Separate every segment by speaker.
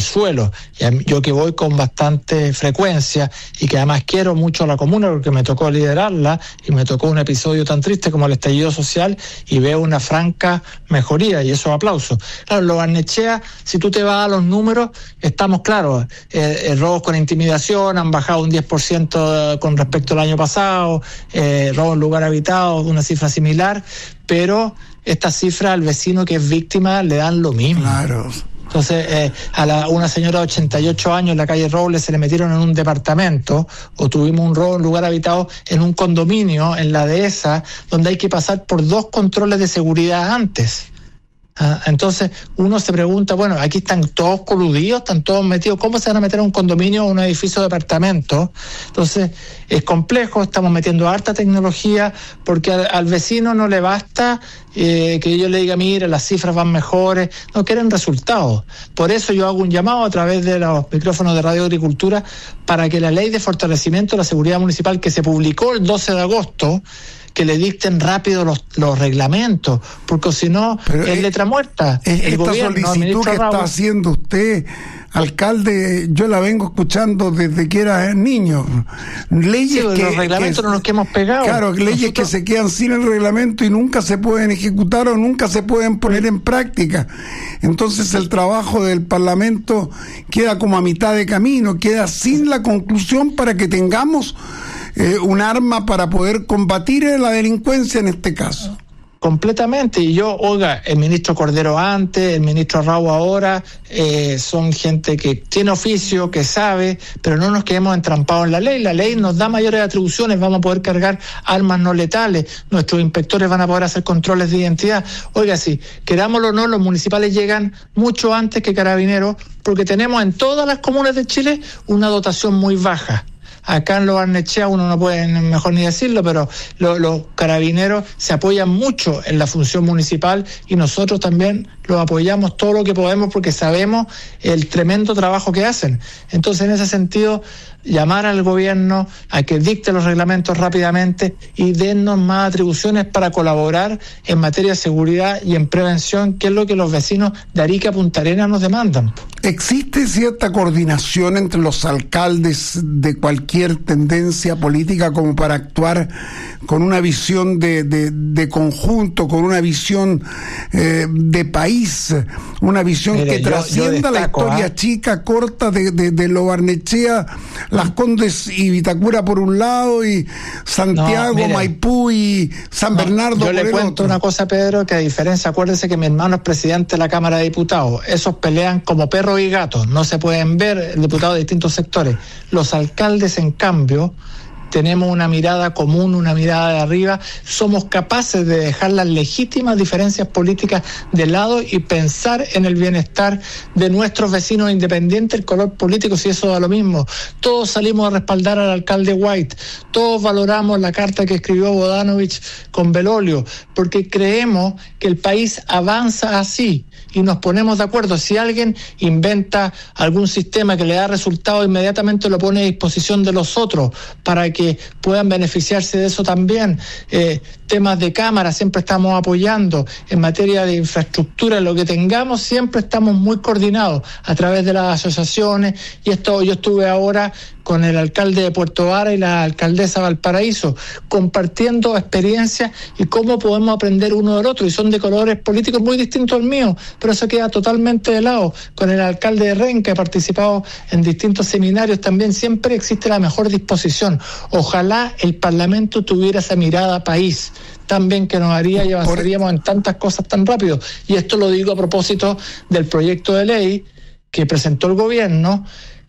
Speaker 1: el suelo. Yo que voy con bastante frecuencia y que además quiero mucho a la comuna porque me tocó liderarla y me tocó un episodio tan triste como el estallido social y veo una franca mejoría y eso aplauso. Claro, Lo Barnechea, si tú te vas a los números, estamos claros, robos con intimidación han bajado un 10% con respecto al año pasado, robos en lugar habitado, una cifra similar, pero esta cifra al vecino que es víctima le dan lo mismo.
Speaker 2: Claro.
Speaker 1: Entonces, una señora de 88 años en la calle Robles se le metieron en un departamento, o tuvimos un robo en lugar habitado en un condominio, en la dehesa, donde hay que pasar por 2 controles de seguridad antes. Entonces uno se pregunta, bueno, aquí están todos coludidos, están todos metidos, ¿cómo se van a meter a un condominio o un edificio de departamentos? Entonces es complejo, estamos metiendo harta tecnología porque al vecino no le basta que yo le diga, mira, las cifras van mejores, no quieren resultados. Por eso yo hago un llamado a través de los micrófonos de Radio Agricultura para que la ley de fortalecimiento de la seguridad municipal que se publicó el 12 de agosto, que le dicten rápido los reglamentos, porque si no es letra muerta.
Speaker 2: Esta solicitud que está haciendo usted, alcalde, yo la vengo escuchando desde que era niño. Leyes
Speaker 1: sí, los reglamentos no nos que hemos pegado.
Speaker 2: Claro, leyes que se quedan sin el reglamento y nunca se pueden ejecutar o nunca se pueden poner en práctica. Entonces el trabajo del Parlamento queda como a mitad de camino, queda sin la conclusión para que tengamos un arma para poder combatir la delincuencia en este caso.
Speaker 1: Completamente, y yo, oiga, el ministro Cordero antes, el ministro Rao ahora, son gente que tiene oficio, que sabe, pero no nos quedemos entrampados en la ley nos da mayores atribuciones, vamos a poder cargar armas no letales, nuestros inspectores van a poder hacer controles de identidad. Oiga, si querámoslo o no, los municipales llegan mucho antes que Carabineros, porque tenemos en todas las comunas de Chile una dotación muy baja. Acá en Lo Barnechea uno no puede mejor ni decirlo, pero los carabineros se apoyan mucho en la función municipal y nosotros también los apoyamos todo lo que podemos porque sabemos el tremendo trabajo que hacen. Entonces, en ese sentido, llamar al gobierno a que dicte los reglamentos rápidamente y dennos más atribuciones para colaborar en materia de seguridad y en prevención, que es lo que los vecinos de Arica a Punta Arenas nos demandan.
Speaker 2: ¿Existe cierta coordinación entre los alcaldes de cualquier tendencia política como para actuar con una visión de conjunto, con una visión de país, una visión que trascienda la historia chica, corta de Lo Barnechea, Las Condes y Vitacura por un lado y Santiago, Maipú y San Bernardo por el otro?
Speaker 1: Yo le cuento una cosa, Pedro, que a diferencia, acuérdese que mi hermano es presidente de la Cámara de Diputados, esos pelean como perros y gatos, no se pueden ver diputados de distintos sectores. Los alcaldes, en cambio, tenemos una mirada común, una mirada de arriba, somos capaces de dejar las legítimas diferencias políticas de lado y pensar en el bienestar de nuestros vecinos, independiente del color político, si eso da lo mismo. Todos salimos a respaldar al alcalde White, todos valoramos la carta que escribió Bodanovich con Belolio, porque creemos que el país avanza así y nos ponemos de acuerdo. Si alguien inventa algún sistema que le da resultado, inmediatamente lo pone a disposición de los otros para que puedan beneficiarse de eso también. Temas de cámara siempre estamos apoyando, en materia de infraestructura, lo que tengamos siempre estamos muy coordinados a través de las asociaciones, y esto yo estuve ahora con el alcalde de Puerto Vara y la alcaldesa de Valparaíso, compartiendo experiencias y cómo podemos aprender uno del otro, y son de colores políticos muy distintos al mío, pero eso queda totalmente de lado. Con el alcalde de Renca he participado en distintos seminarios también, siempre existe la mejor disposición. Ojalá el Parlamento tuviera esa mirada país también, que nos haría y avanzaríamos en tantas cosas tan rápido. Y esto lo digo a propósito del proyecto de ley que presentó el gobierno,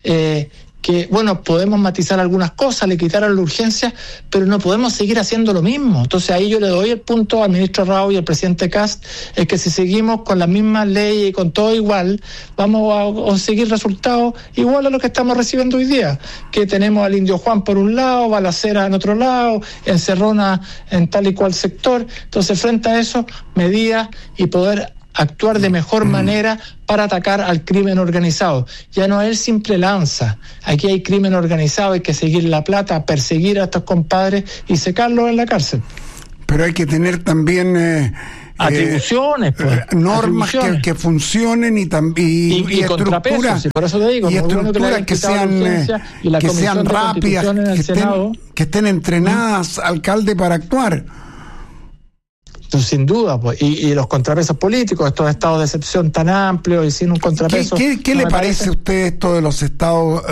Speaker 1: que, bueno, podemos matizar algunas cosas, le quitaron la urgencia, pero no podemos seguir haciendo lo mismo. Entonces ahí yo le doy el punto al ministro Rao y al presidente Kast, es que si seguimos con las mismas leyes y con todo igual, vamos a conseguir resultados igual a lo que estamos recibiendo hoy día, que tenemos al Indio Juan por un lado, balacera en otro lado, encerrona en tal y cual sector. Entonces, frente a eso, medidas y poder actuar de mejor manera para atacar al crimen organizado. Ya no es el simple lanza, aquí hay crimen organizado, hay que seguir la plata, perseguir a estos compadres y secarlos en la cárcel.
Speaker 2: Pero hay que tener también
Speaker 1: atribuciones,
Speaker 2: normas que funcionen y
Speaker 1: contrapesos, y por eso te digo,
Speaker 2: y estructuras que sean rápidas, que estén entrenadas, alcalde, para actuar.
Speaker 1: Sin duda, pues, y los contrapesos políticos, estos estados de excepción tan amplios y sin un contrapeso.
Speaker 2: ¿Qué le parece a usted esto de los estados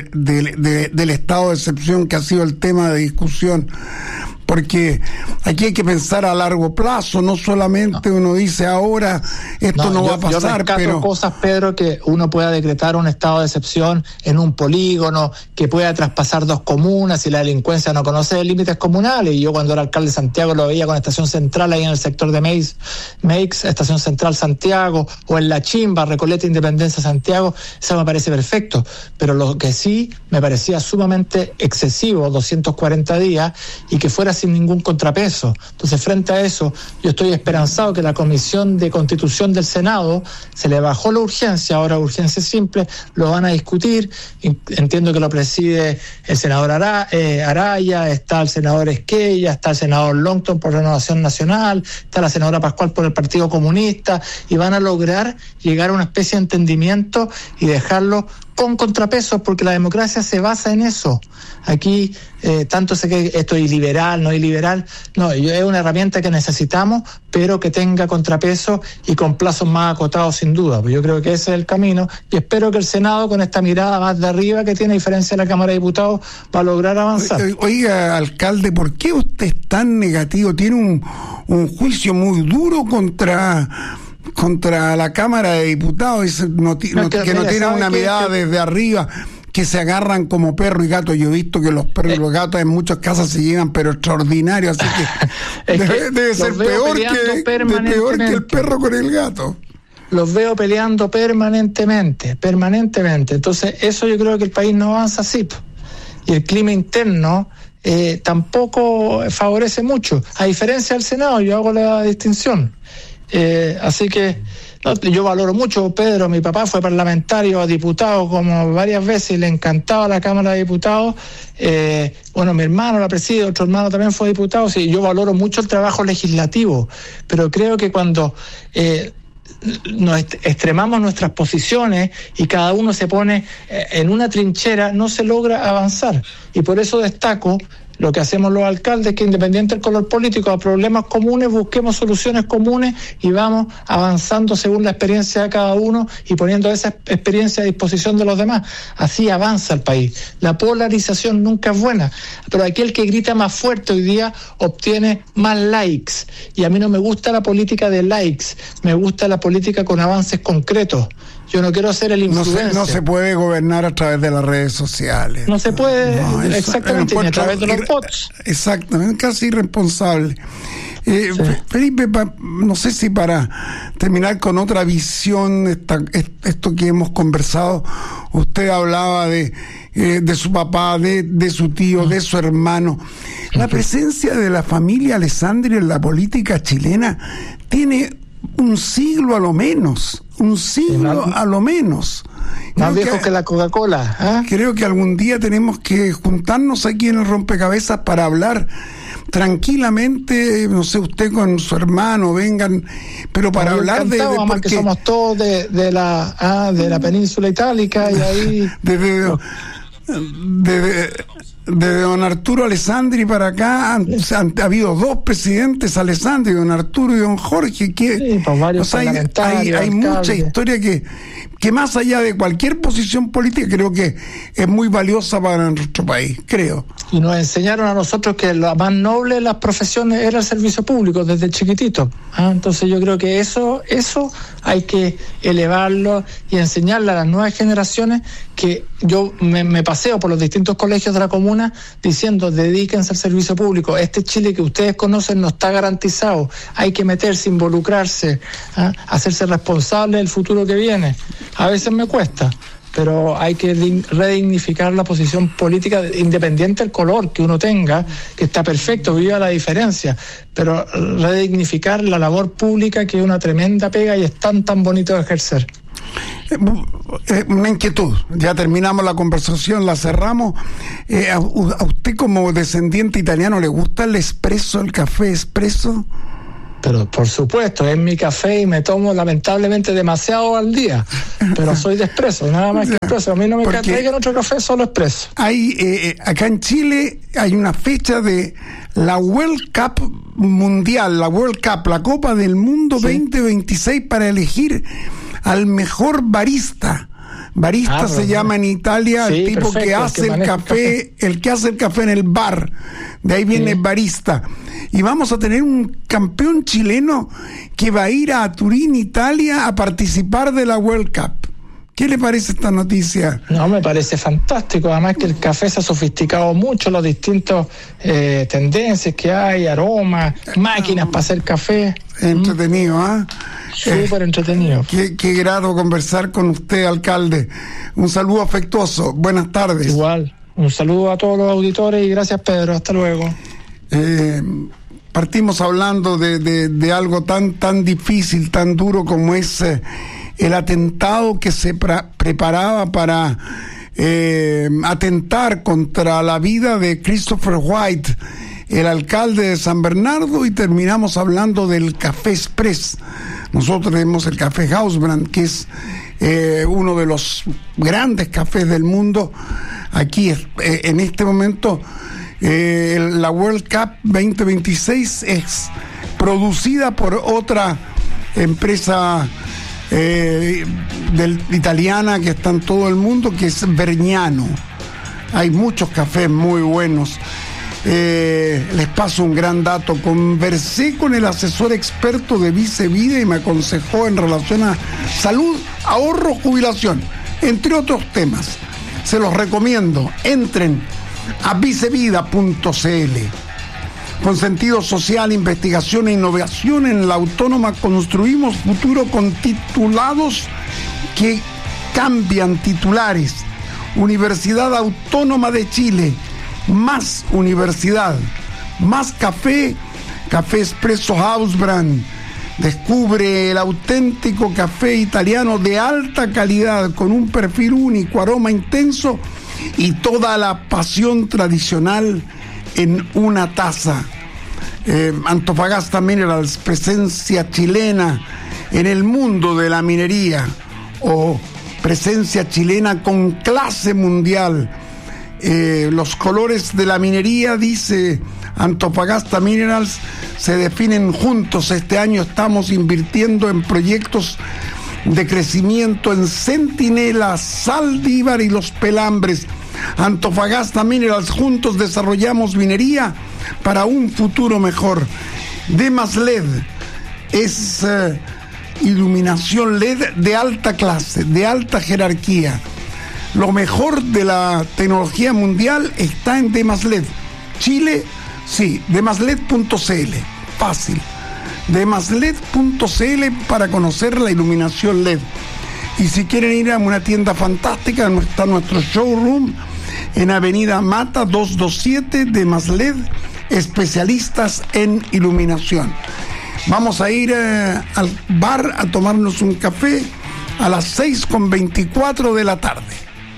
Speaker 2: del estado de excepción, que ha sido el tema de discusión? Porque aquí hay que pensar a largo plazo, no solamente uno dice ahora esto no va a pasar,
Speaker 1: pero cosas, Pedro, que uno pueda decretar un estado de excepción en un polígono, que pueda traspasar 2 comunas y la delincuencia no conoce límites comunales. Y yo cuando era alcalde de Santiago lo veía con Estación Central ahí en el sector de Meix, Estación Central Santiago, o en La Chimba, Recoleta, Independencia, Santiago. Eso me parece perfecto, pero lo que sí me parecía sumamente excesivo, 240 días, y que fuera sin ningún contrapeso. Entonces, frente a eso, yo estoy esperanzado que la Comisión de Constitución del Senado se le bajó la urgencia, ahora urgencia simple, lo van a discutir. Entiendo que lo preside el senador Araya, está el senador Esquella, está el senador Longton por Renovación Nacional, está la senadora Pascual por el Partido Comunista, y van a lograr llegar a una especie de entendimiento y dejarlo con contrapesos, porque la democracia se basa en eso. Aquí tanto sé que esto es iliberal, no iliberal, no, es una herramienta que necesitamos, pero que tenga contrapeso y con plazos más acotados, sin duda. Pues yo creo que ese es el camino, y espero que el Senado, con esta mirada más de arriba que tiene, a diferencia de la Cámara de Diputados, va a lograr avanzar.
Speaker 2: Oiga, alcalde, ¿por qué usted es tan negativo? Tiene un juicio muy duro contra la Cámara de Diputados, que no tiene una mirada desde arriba, que se agarran como perro y gato. Yo he visto que los perros y los gatos en muchas casas se llevan, pero extraordinario, así que debe ser peor que el perro con el gato.
Speaker 1: Los veo peleando permanentemente. Entonces, eso yo creo que el país no avanza así. Y el clima interno tampoco favorece mucho. A diferencia del Senado, yo hago la distinción. Así que yo valoro mucho, Pedro. Mi papá fue parlamentario, diputado como varias veces, y le encantaba la Cámara de Diputados. Mi hermano la preside, otro hermano también fue diputado. Sí, yo valoro mucho el trabajo legislativo, pero creo que cuando nos extremamos nuestras posiciones y cada uno se pone en una trinchera, no se logra avanzar. Y por eso destaco lo que hacemos los alcaldes, que independiente del color político, a problemas comunes, busquemos soluciones comunes y vamos avanzando según la experiencia de cada uno y poniendo esa experiencia a disposición de los demás. Así avanza el país. La polarización nunca es buena, pero aquel que grita más fuerte hoy día obtiene más likes. Y a mí no me gusta la política de likes, me gusta la política con avances concretos. Yo no quiero ser el influencer.
Speaker 2: No se puede gobernar a través de las redes sociales.
Speaker 1: No se puede, exactamente, ni a través de los bots.
Speaker 2: Exactamente, casi irresponsable. Sí. Felipe, no sé si para terminar con otra visión, esto que hemos conversado, usted hablaba de su papá, de su tío, de su hermano. La presencia de la familia Alessandri en la política chilena tiene un siglo a lo menos.
Speaker 1: Más viejo que la Coca-Cola.
Speaker 2: Creo que algún día tenemos que juntarnos aquí en el rompecabezas para hablar tranquilamente, no sé, usted con su hermano, vengan, pero para hablar de
Speaker 1: porque somos todos de la península itálica, y ahí
Speaker 2: de don Arturo Alessandri para acá ha habido 2 presidentes, Alessandri, don Arturo y don Jorge, hay mucha historia que más allá de cualquier posición política, creo que es muy valiosa para nuestro país, creo.
Speaker 1: Y nos enseñaron a nosotros que la más noble de las profesiones era el servicio público desde chiquitito. Entonces yo creo que eso hay que elevarlo y enseñarle a las nuevas generaciones, que yo me paseo por los distintos colegios de la comuna diciendo: dedíquense al servicio público. Este Chile que ustedes conocen no está garantizado. Hay que meterse, involucrarse, hacerse responsable del futuro que viene. A veces me cuesta, pero hay que redignificar la posición política, independiente del color que uno tenga, que está perfecto, viva la diferencia, pero redignificar la labor pública, que es una tremenda pega y es tan bonito de ejercer.
Speaker 2: Una inquietud, ya terminamos la conversación, la cerramos. ¿A usted, como descendiente italiano, le gusta el espresso, el café espresso?
Speaker 1: Pero por supuesto, es mi café y me tomo lamentablemente demasiado al día. Pero soy de expreso, nada más que expreso. A mí no me traigan otro café, solo expreso.
Speaker 2: Acá en Chile hay una fecha de la World Cup Mundial, la World Cup, la Copa del Mundo 2026 para elegir al mejor barista. Barista se llama en Italia el tipo que hace el café, el que hace el café en el bar. De ahí viene barista. Y vamos a tener un campeón chileno que va a ir a Turín, Italia, a participar de la World Cup. ¿Qué le parece esta noticia?
Speaker 1: No, me parece fantástico. Además que el café se ha sofisticado mucho, los distintos tendencias que hay, aromas, máquinas para hacer café.
Speaker 2: Entretenido, ¿ah?
Speaker 1: Súper entretenido.
Speaker 2: Qué grato conversar con usted, alcalde. Un saludo afectuoso. Buenas tardes.
Speaker 1: Igual. Un saludo a todos los auditores y gracias, Pedro. Hasta luego.
Speaker 2: Partimos hablando de algo tan difícil, tan duro como es el atentado que se preparaba para atentar contra la vida de Christopher White, el alcalde de San Bernardo, y terminamos hablando del Café Express. Nosotros tenemos el Café Hausbrand, que es uno de los grandes cafés del mundo. Aquí en este momento la World Cup 2026 es producida por otra empresa italiana que está en todo el mundo, que es Vergnano. Hay muchos cafés muy buenos. Les paso un gran dato. Conversé con el asesor experto de Vicevida y me aconsejó en relación a salud, ahorro, jubilación, entre otros temas. Se los recomiendo. Entren a vicevida.cl. Con sentido social, investigación e innovación en la Autónoma construimos futuro con titulados que cambian titulares. Universidad Autónoma de Chile. Más universidad, más café, Café Espresso Hausbrand. Descubre el auténtico café italiano de alta calidad con un perfil único, aroma intenso y toda la pasión tradicional en una taza. Antofagasta Minerals, presencia chilena en el mundo de la minería, o presencia chilena con clase mundial. Los colores de la minería, dice Antofagasta Minerals, se definen juntos. Este año estamos invirtiendo en proyectos de crecimiento en Centinela, Saldívar y Los Pelambres. Antofagasta Minerals, juntos desarrollamos minería para un futuro mejor. Demas LED es iluminación LED de alta clase, de alta jerarquía. Lo mejor de la tecnología mundial está en Demas LED. Chile, sí, demasled.cl. Fácil. Demasled.cl para conocer la iluminación LED. Y si quieren ir a una tienda fantástica, está nuestro showroom en Avenida Mata 227, Demas LED, especialistas en iluminación. Vamos a ir al bar a tomarnos un café a las 6:24 de la tarde.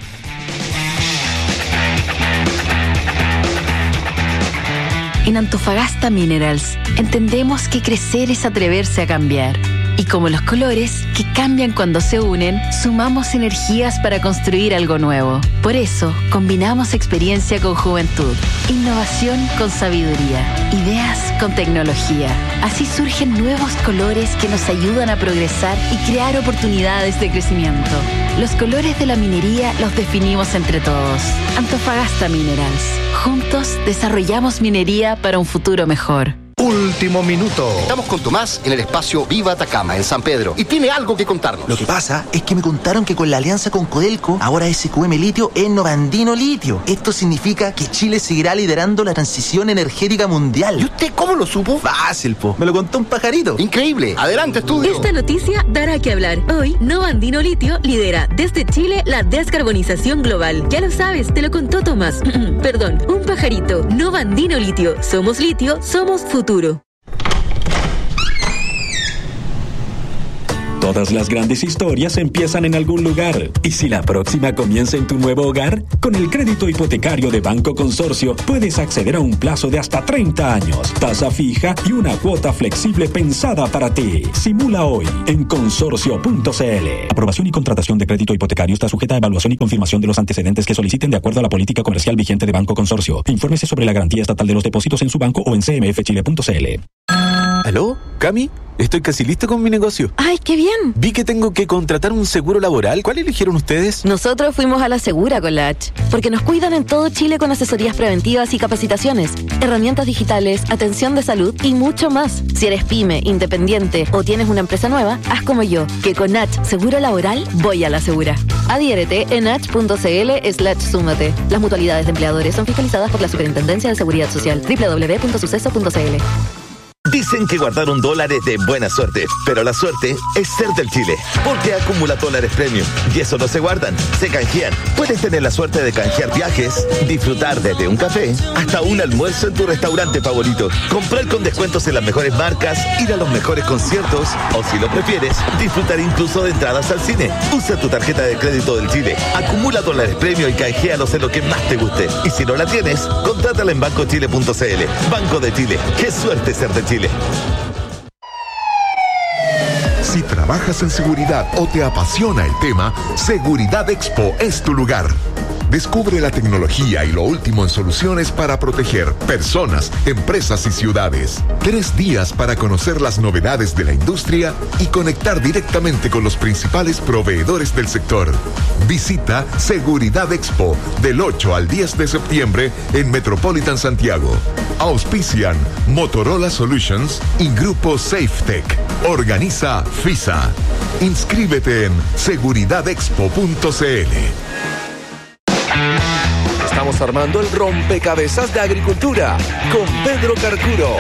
Speaker 3: En Antofagasta Minerals entendemos que crecer es atreverse a cambiar. Y como los colores, que cambian cuando se unen, sumamos energías para construir algo nuevo. Por eso, combinamos experiencia con juventud, innovación con sabiduría, ideas con tecnología. Así surgen nuevos colores que nos ayudan a progresar y crear oportunidades de crecimiento. Los colores de la minería los definimos entre todos. Antofagasta Minerals. Juntos desarrollamos minería para un futuro mejor.
Speaker 4: Último minuto. Estamos con Tomás en el espacio Viva Atacama, en San Pedro, y tiene algo que contarnos.
Speaker 5: Lo que pasa es que me contaron que con la alianza con Codelco, ahora SQM Litio es Novandino Litio. Esto significa que Chile seguirá liderando la transición energética mundial.
Speaker 4: ¿Y usted cómo lo supo?
Speaker 5: Fácil, po. Me lo contó un pajarito.
Speaker 4: Increíble. Adelante, estudio.
Speaker 6: Esta noticia dará que hablar. Hoy, Novandino Litio lidera desde Chile la descarbonización global. Ya lo sabes, te lo contó Tomás. Perdón, un pajarito. Novandino Litio. Somos litio, somos futuro.
Speaker 7: Todas las grandes historias empiezan en algún lugar. Y si la próxima comienza en tu nuevo hogar, con el crédito hipotecario de Banco Consorcio puedes acceder a un plazo de hasta 30 años, tasa fija y una cuota flexible pensada para ti. Simula hoy en consorcio.cl. Aprobación y contratación de crédito hipotecario está sujeta a evaluación y confirmación de los antecedentes que soliciten de acuerdo a la política comercial vigente de Banco Consorcio. Infórmese sobre la garantía estatal de los depósitos en su banco o en cmfchile.cl.
Speaker 8: ¿Aló? ¿Cami? Estoy casi listo con mi negocio.
Speaker 3: ¡Ay, qué bien!
Speaker 8: Vi que tengo que contratar un seguro laboral. ¿Cuál eligieron ustedes?
Speaker 3: Nosotros fuimos a la Segura con la H, porque nos cuidan en todo Chile con asesorías preventivas y capacitaciones, herramientas digitales, atención de salud y mucho más. Si eres pyme, independiente o tienes una empresa nueva, haz como yo, que con H Seguro Laboral voy a la Segura. Adhiérete en h.cl/súmate. Las mutualidades de empleadores son fiscalizadas por la Superintendencia de Seguridad Social. www.suceso.cl.
Speaker 9: Dicen que guardaron dólares de buena suerte, pero la suerte es ser del Chile, porque acumula dólares premium y eso no se guardan, se canjean. Puedes tener la suerte de canjear viajes, disfrutar desde un café hasta un almuerzo en tu restaurante favorito, comprar con descuentos en las mejores marcas, ir a los mejores conciertos o, si lo prefieres, disfrutar incluso de entradas al cine. Usa tu tarjeta de crédito del Chile, acumula dólares premium y canjealos en lo que más te guste. Y si no la tienes, contrátala en bancochile.cl. Banco de Chile, qué suerte ser de Chile.
Speaker 10: Si trabajas en seguridad o te apasiona el tema, Seguridad Expo es tu lugar. Descubre la tecnología y lo último en soluciones para proteger personas, empresas y ciudades. 3 días para conocer las novedades de la industria y conectar directamente con los principales proveedores del sector. Visita Seguridad Expo del 8 al 10 de septiembre en Metropolitan Santiago. Auspician Motorola Solutions y Grupo SafeTech. Organiza FISA. Inscríbete en seguridadexpo.cl.
Speaker 11: Estamos armando el rompecabezas de agricultura con Pedro Carcuro.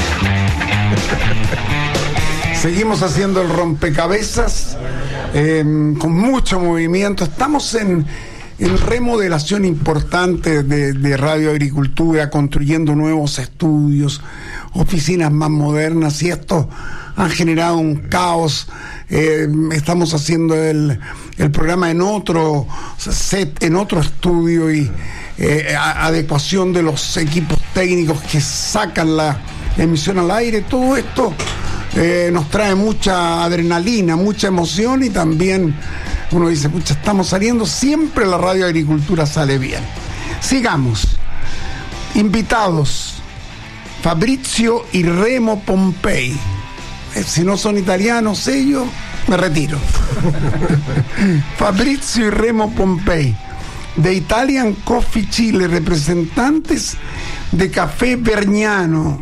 Speaker 2: Seguimos haciendo el rompecabezas con mucho movimiento. Estamos en remodelación importante de Radio Agricultura, construyendo nuevos estudios, oficinas más modernas, y esto ha generado un caos. Estamos haciendo el programa en otro set, en otro estudio, y adecuación de los equipos técnicos que sacan la emisión al aire. Todo esto nos trae mucha adrenalina, mucha emoción, y también uno dice, pucha, estamos saliendo, siempre la Radio Agricultura sale bien. Sigamos. Invitados: Fabrizio y Remo Pompei. Si no son italianos ellos, me retiro. Fabrizio y Remo Pompei, de Italian Coffee Chile, representantes de Café Vergnano.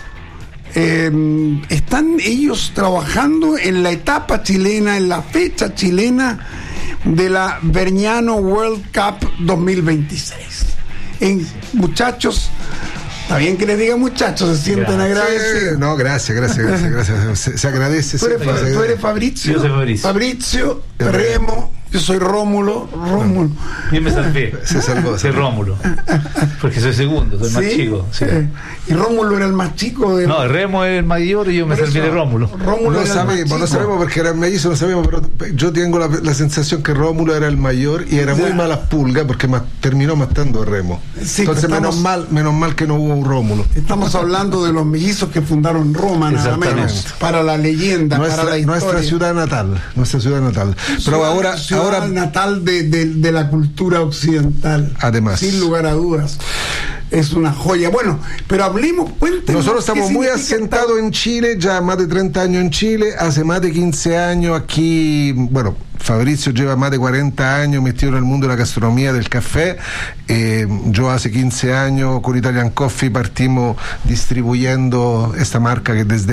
Speaker 2: Están ellos trabajando en la etapa chilena, en la fecha chilena de la Vergnano World Cup 2026. Muchachos, está bien que les diga muchachos, se sienten agradecidos.
Speaker 12: Sí, no, gracias. Se agradece.
Speaker 2: ¿Tú eres Fabrizio?
Speaker 13: Yo soy Fabrizio.
Speaker 2: Fabrizio, Remo, yo soy Rómulo.
Speaker 13: Yo me salvé.
Speaker 12: Se salvó.
Speaker 13: Soy Rómulo. Porque soy segundo, soy más chico. Sí.
Speaker 2: ¿Y Rómulo era el más chico?
Speaker 13: No, Remo es el mayor y yo me salvé de Rómulo.
Speaker 12: No sabemos porque era mellizo, no sabemos, pero yo tengo la sensación que Rómulo era el mayor y era muy malas pulgas porque terminó matando a Remo. Sí, entonces menos mal que no hubo un Rómulo.
Speaker 2: Estamos hablando de los mellizos que fundaron Roma, nada menos, para la leyenda, para la historia.
Speaker 12: Nuestra ciudad natal. Pero ahora
Speaker 2: natal de la cultura occidental.
Speaker 12: Además.
Speaker 2: Sin lugar a dudas. Es una joya. Bueno, pero hablemos, cuéntenos.
Speaker 12: Nosotros estamos muy asentados en Chile, ya más de 30 años en Chile, hace más de 15 años aquí, bueno, Fabrizio lleva más de 40 años metido en el mundo de la gastronomía, del café. Yo hace 15 años con Italian Coffee partimos distribuyendo esta marca que desde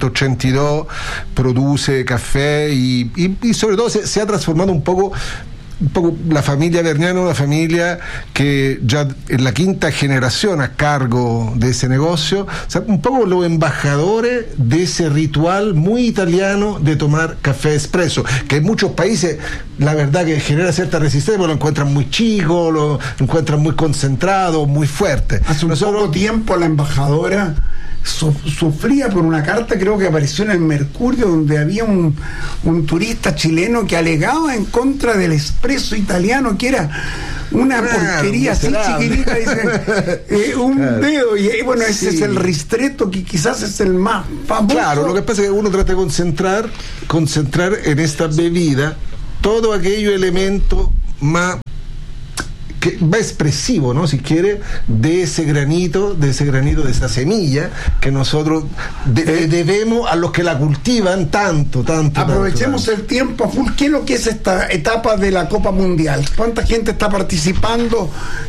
Speaker 12: 1882 produce café y sobre todo se ha transformado un poco un poco la familia Vergnano, una familia que ya en la quinta generación a cargo de ese negocio, o sea, un poco los embajadores de ese ritual muy italiano de tomar café espresso, que en muchos países la verdad que genera cierta resistencia porque lo encuentran muy chico, lo encuentran muy concentrado, muy fuerte.
Speaker 2: Hace un poco tiempo la embajadora sufría por una carta, creo que apareció en el Mercurio, donde había un turista chileno que alegaba en contra del espresso italiano, que era una porquería así chiquitita, dice, un dedo, y bueno, ese es el ristretto, que quizás es el más famoso.
Speaker 12: Claro, lo que pasa es que uno trata de concentrar en esta bebida todo aquello elemento más expresivo, ¿no? Si quiere, de ese granito, de esa semilla que nosotros debemos a los que la cultivan tanto.
Speaker 2: Aprovechemos el tiempo a full. ¿Qué es lo que es esta etapa de la Copa Mundial? ¿Cuánta gente está participando?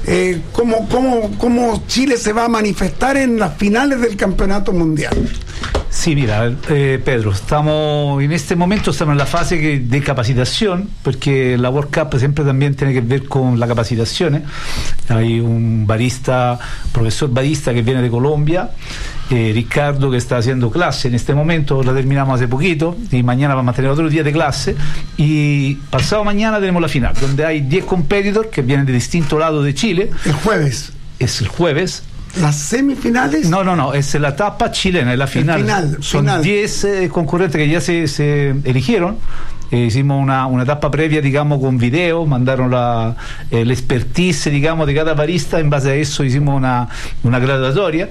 Speaker 2: ¿Cómo Chile se va a manifestar en las finales del Campeonato Mundial?
Speaker 13: Sí, mira, Pedro, estamos en la fase de capacitación, porque la World Cup siempre también tiene que ver con la capacitación. Hay un profesor barista que viene de Colombia, Ricardo, que está haciendo clase en este momento, la terminamos hace poquito, y mañana vamos a tener otro día de clase, y pasado mañana tenemos la final, donde hay 10 competidores que vienen de distintos lados de Chile.
Speaker 2: El jueves.
Speaker 13: Es el jueves.
Speaker 2: ¿Las semifinales?
Speaker 13: No, es la etapa chilena, es la final. Son 10 concurrentes que ya se eligieron. Hicimos una etapa previa, digamos, con video, mandaron el expertise, digamos, de cada barista. En base a eso hicimos una graduatoria,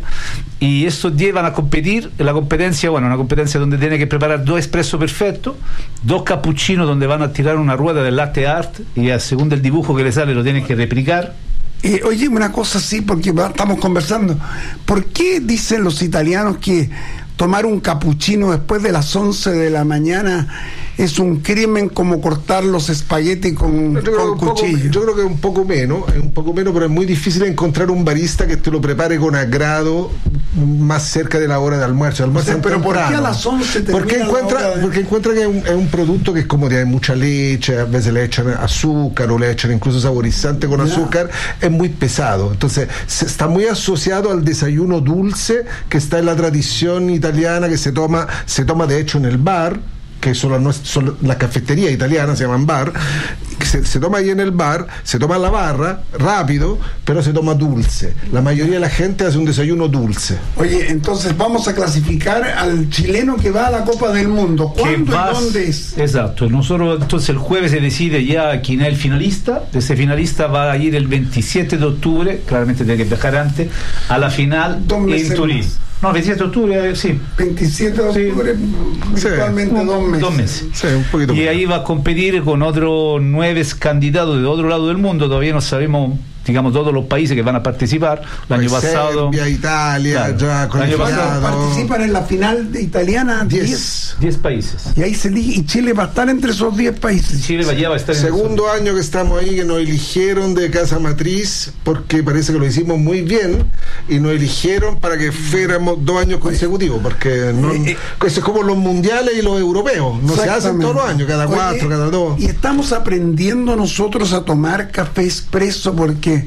Speaker 13: y estos 10 van a competir en la competencia, una competencia donde tienen que preparar 2 espresso perfectos, 2 cappuccinos donde van a tirar una rueda del latte art, y según el dibujo que les sale lo tienen que replicar.
Speaker 2: Oye, una cosa así, porque estamos conversando. ¿Por qué dicen los italianos que tomar un cappuccino después de las 11 de la mañana es un crimen como cortar los espaguetis con cuchillo?
Speaker 12: Yo creo que es un poco menos, pero es muy difícil encontrar un barista que te lo prepare con agrado más cerca de la hora de almuerzo.
Speaker 2: Pero ¿por qué a las 11
Speaker 12: porque encuentra que es un producto que es como tiene mucha leche, a veces le echan azúcar o le echan incluso saborizante con azúcar, es muy pesado. Entonces está muy asociado al desayuno dulce que está en la tradición italiana, que se toma de hecho en el bar, que son las cafeterías italianas, se llaman bar, que se toma ahí en el bar, se toma en la barra, rápido, pero se toma dulce. La mayoría de la gente hace un desayuno dulce.
Speaker 2: Oye, entonces vamos a clasificar al chileno que va a la Copa del Mundo. ¿Cuándo y dónde es?
Speaker 13: Exacto, nosotros entonces el jueves se decide ya quién es el finalista. Ese finalista va a ir el 27 de octubre, claramente tiene que viajar antes, a la final en Turín. No, 27 de octubre, sí.
Speaker 2: 27 de octubre, virtualmente 2 meses.
Speaker 12: Sí, un poquito
Speaker 13: y ahí va a competir con otros 9 candidatos de otro lado del mundo. Todavía no sabemos, digamos, todos los países que van a participar. El año pasado.
Speaker 12: Serbia, Italia,
Speaker 13: claro,
Speaker 12: ya
Speaker 2: el año pasado participan en la final de italiana 10
Speaker 13: países.
Speaker 2: Y ahí se elige, y Chile va a estar entre esos 10 países.
Speaker 13: Chile va a estar
Speaker 12: segundo año que estamos ahí, que nos eligieron de casa matriz, porque parece que lo hicimos muy bien, y nos eligieron para que fuéramos 2 años consecutivos, porque eso es como los mundiales y los europeos, no se hacen todos los años, cada 4, cada 2.
Speaker 2: Y estamos aprendiendo nosotros a tomar café expreso, porque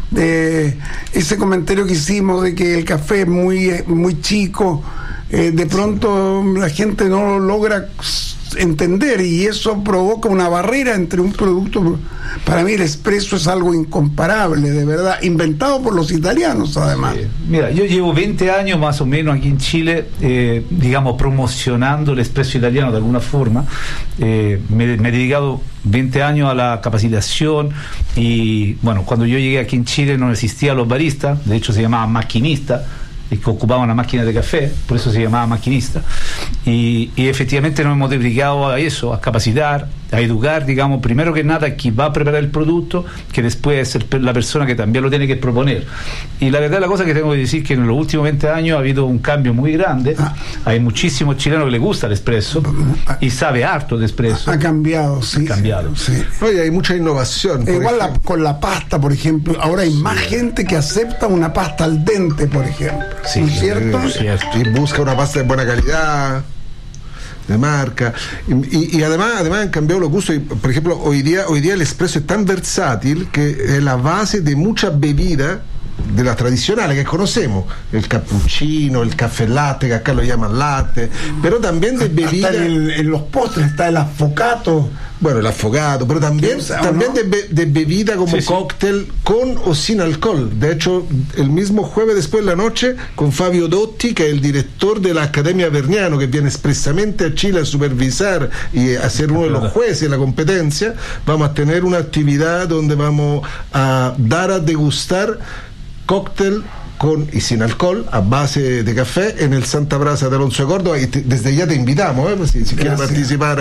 Speaker 2: ese comentario que hicimos de que el café es muy chico, de pronto la gente no lo logra entender, y eso provoca una barrera entre un producto. Para mí el espresso es algo incomparable, de verdad, inventado por los italianos además.
Speaker 13: Sí. Mira, yo llevo 20 años más o menos aquí en Chile, digamos, promocionando el espresso italiano de alguna forma. Me he dedicado 20 años a la capacitación, y bueno, cuando yo llegué aquí en Chile no existían los baristas, de hecho se llamaban maquinistas, que ocupaban una máquina de café, por eso se llamaba maquinista, y efectivamente nos hemos dedicado a eso, a capacitar, a educar, digamos, primero que nada quien va a preparar el producto, que después es la persona que también lo tiene que proponer. Y la verdad, la cosa que tengo que decir que en los últimos 20 años ha habido un cambio muy grande. Hay muchísimos chilenos que les gusta el espresso y sabe harto de espresso.
Speaker 2: Ha cambiado, sí.
Speaker 12: Oye, hay mucha innovación.
Speaker 2: Igual con la pasta, por ejemplo, ahora hay más gente que acepta una pasta al dente, por ejemplo.
Speaker 12: Sí, ¿cierto?
Speaker 2: Cierto.
Speaker 12: Y busca una pasta de buena calidad. de marca, y además han cambiado los gustos. Por ejemplo, hoy día el espresso es tan versátil que es la base de muchas bebidas de las tradicionales que conocemos, el cappuccino, el café latte, que acá lo llaman latte, pero también de bebidas.
Speaker 2: En los postres está el affogato.
Speaker 12: Bueno, el affogato, pero también de bebida como cóctel con o sin alcohol. De hecho, el mismo jueves después de la noche, con Fabio Dotti, que es el director de la Academia Vergnano, que viene expresamente a Chile a supervisar y a ser uno de los jueces de la competencia, vamos a tener una actividad donde vamos a dar a degustar cóctel con y sin alcohol a base de café en el Santa Brasa de Alonso de Córdoba, y desde ya te invitamos, si quieres participar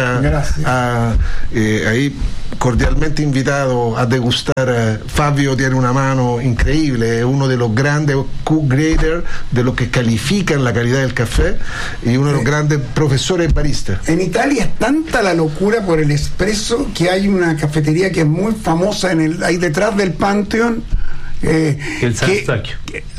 Speaker 12: ahí cordialmente invitado a degustar. Fabio tiene una mano increíble, es uno de los grandes Q-grader, de los que califican la calidad del café, y uno de los grandes profesores baristas.
Speaker 2: En Italia es tanta la locura por el espresso que hay una cafetería que es muy famosa ahí detrás del Pantheon.
Speaker 13: El San Eustaquio.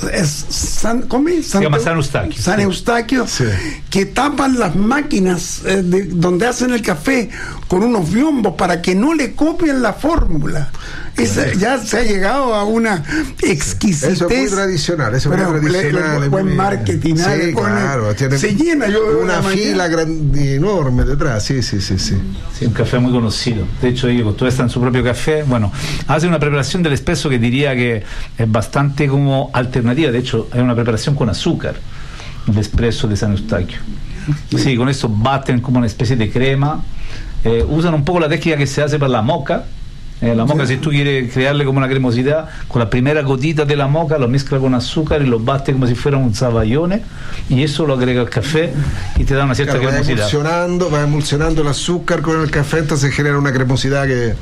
Speaker 2: Se
Speaker 13: llama San Eustaquio.
Speaker 2: San Eustaquio, que tapan las máquinas donde hacen el café con unos biombos para que no le copien la fórmula. Ya se ha llegado a una exquisitez.
Speaker 12: Eso es muy tradicional,
Speaker 2: el buen marketing.
Speaker 12: Claro,
Speaker 2: se llena
Speaker 12: una fila enorme detrás. Sí,
Speaker 13: un café muy conocido. De hecho, ellos todos están en su propio café. Bueno, hacen una preparación del espresso que diría que es bastante como alternativa. De hecho, hay una preparación con azúcar, el espresso de San Eustaquio. Sí, con eso baten como una especie de crema. Usan un poco la técnica que se hace para la moca. La moca, si tú quieres crearle como una cremosidad, con la primera gotita de la moca lo mezcla con azúcar y lo bate como si fuera un zabaione, y eso lo agrega al café y te da una cierta cremosidad.
Speaker 12: Va emulsionando el azúcar con el café, entonces genera una cremosidad que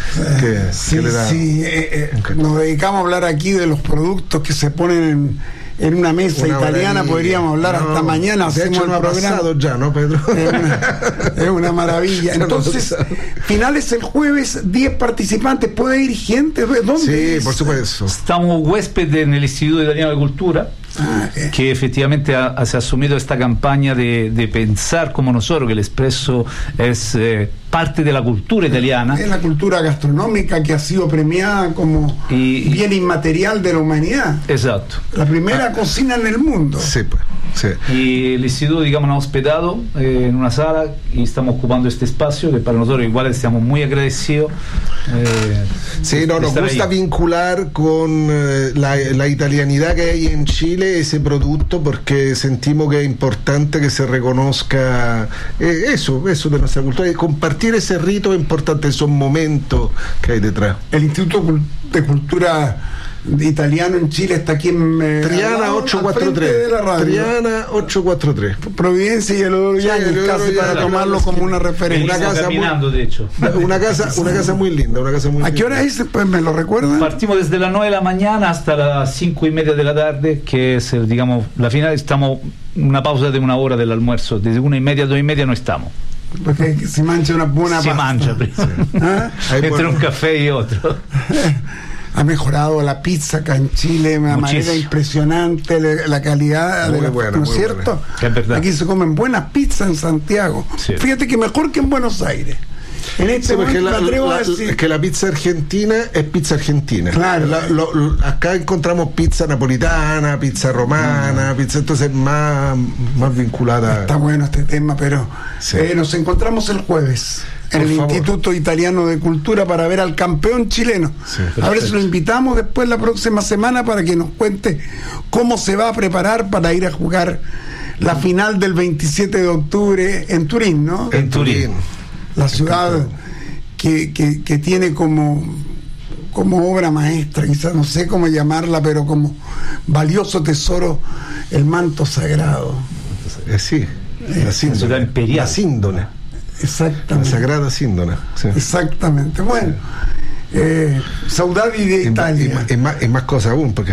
Speaker 12: le da.
Speaker 2: Nos dedicamos a hablar aquí de los productos que se ponen en una mesa italiana, podríamos hablar hasta mañana.
Speaker 12: De hecho, no ha pasado ya, ¿no, Pedro?
Speaker 2: Es una maravilla. Entonces, finales el jueves, 10 participantes. ¿Puede ir gente? ¿Dónde?
Speaker 12: Sí, por supuesto.
Speaker 13: Estamos huéspedes en el Instituto Italiano de Cultura, que efectivamente se ha asumido esta campaña de pensar como nosotros, que el espresso es parte de la cultura italiana. Es
Speaker 2: la cultura gastronómica que ha sido premiada como bien inmaterial de la humanidad.
Speaker 13: Exacto.
Speaker 2: La primera cocina en el mundo.
Speaker 12: Sí, pues. Sí.
Speaker 13: Y el instituto, digamos, nos ha hospedado en una sala y estamos ocupando este espacio que para nosotros igual estamos muy agradecidos.
Speaker 12: Nos gusta vincular con la italianidad que hay en Chile ese producto, porque sentimos que es importante que se reconozca eso de nuestra cultura, y compartir ese rito es importante, esos momentos que hay detrás.
Speaker 2: El Instituto de Cultura Italiano en Chile está aquí en
Speaker 12: Triana 843. Triana 843.
Speaker 2: Providencia y el Oroyañez, casi para tomarlo como una referencia.
Speaker 12: Una casa muy linda,
Speaker 2: ¿A qué hora es? Pues me lo recuerdan.
Speaker 13: Partimos desde las 9 de la mañana hasta las 5:30 de la tarde, que es la final. Estamos una pausa de una hora del almuerzo. Desde 1:30 a 2:30 no estamos.
Speaker 2: Porque se mancha una buena pasta.
Speaker 13: Se mancha, entre un café y otro.
Speaker 2: Ha mejorado la pizza acá en Chile de una manera impresionante, la calidad ¿no es cierto? Aquí se comen buenas pizzas en Santiago. Sí. Fíjate que mejor que en Buenos Aires. En este momento me atrevo a decir
Speaker 12: es que la pizza argentina es pizza argentina.
Speaker 2: Claro.
Speaker 12: Acá encontramos pizza napolitana, pizza romana, pizza entonces más vinculada.
Speaker 2: Está bueno este tema, pero nos encontramos el jueves en el Instituto Italiano de Cultura para ver al campeón chileno. A ver si lo invitamos después la próxima semana para que nos cuente cómo se va a preparar para ir a jugar la final del 27 de octubre en Turín, ¿no?
Speaker 12: En Turín.
Speaker 2: La ciudad que tiene como obra maestra, quizás no sé cómo llamarla, pero como valioso tesoro, el manto sagrado.
Speaker 12: La ciudad imperial. La síndona.
Speaker 2: Exactamente.
Speaker 12: La sagrada síndona. Sí.
Speaker 2: Exactamente. Bueno, Saudade de Italia.
Speaker 12: Es más cosa aún, porque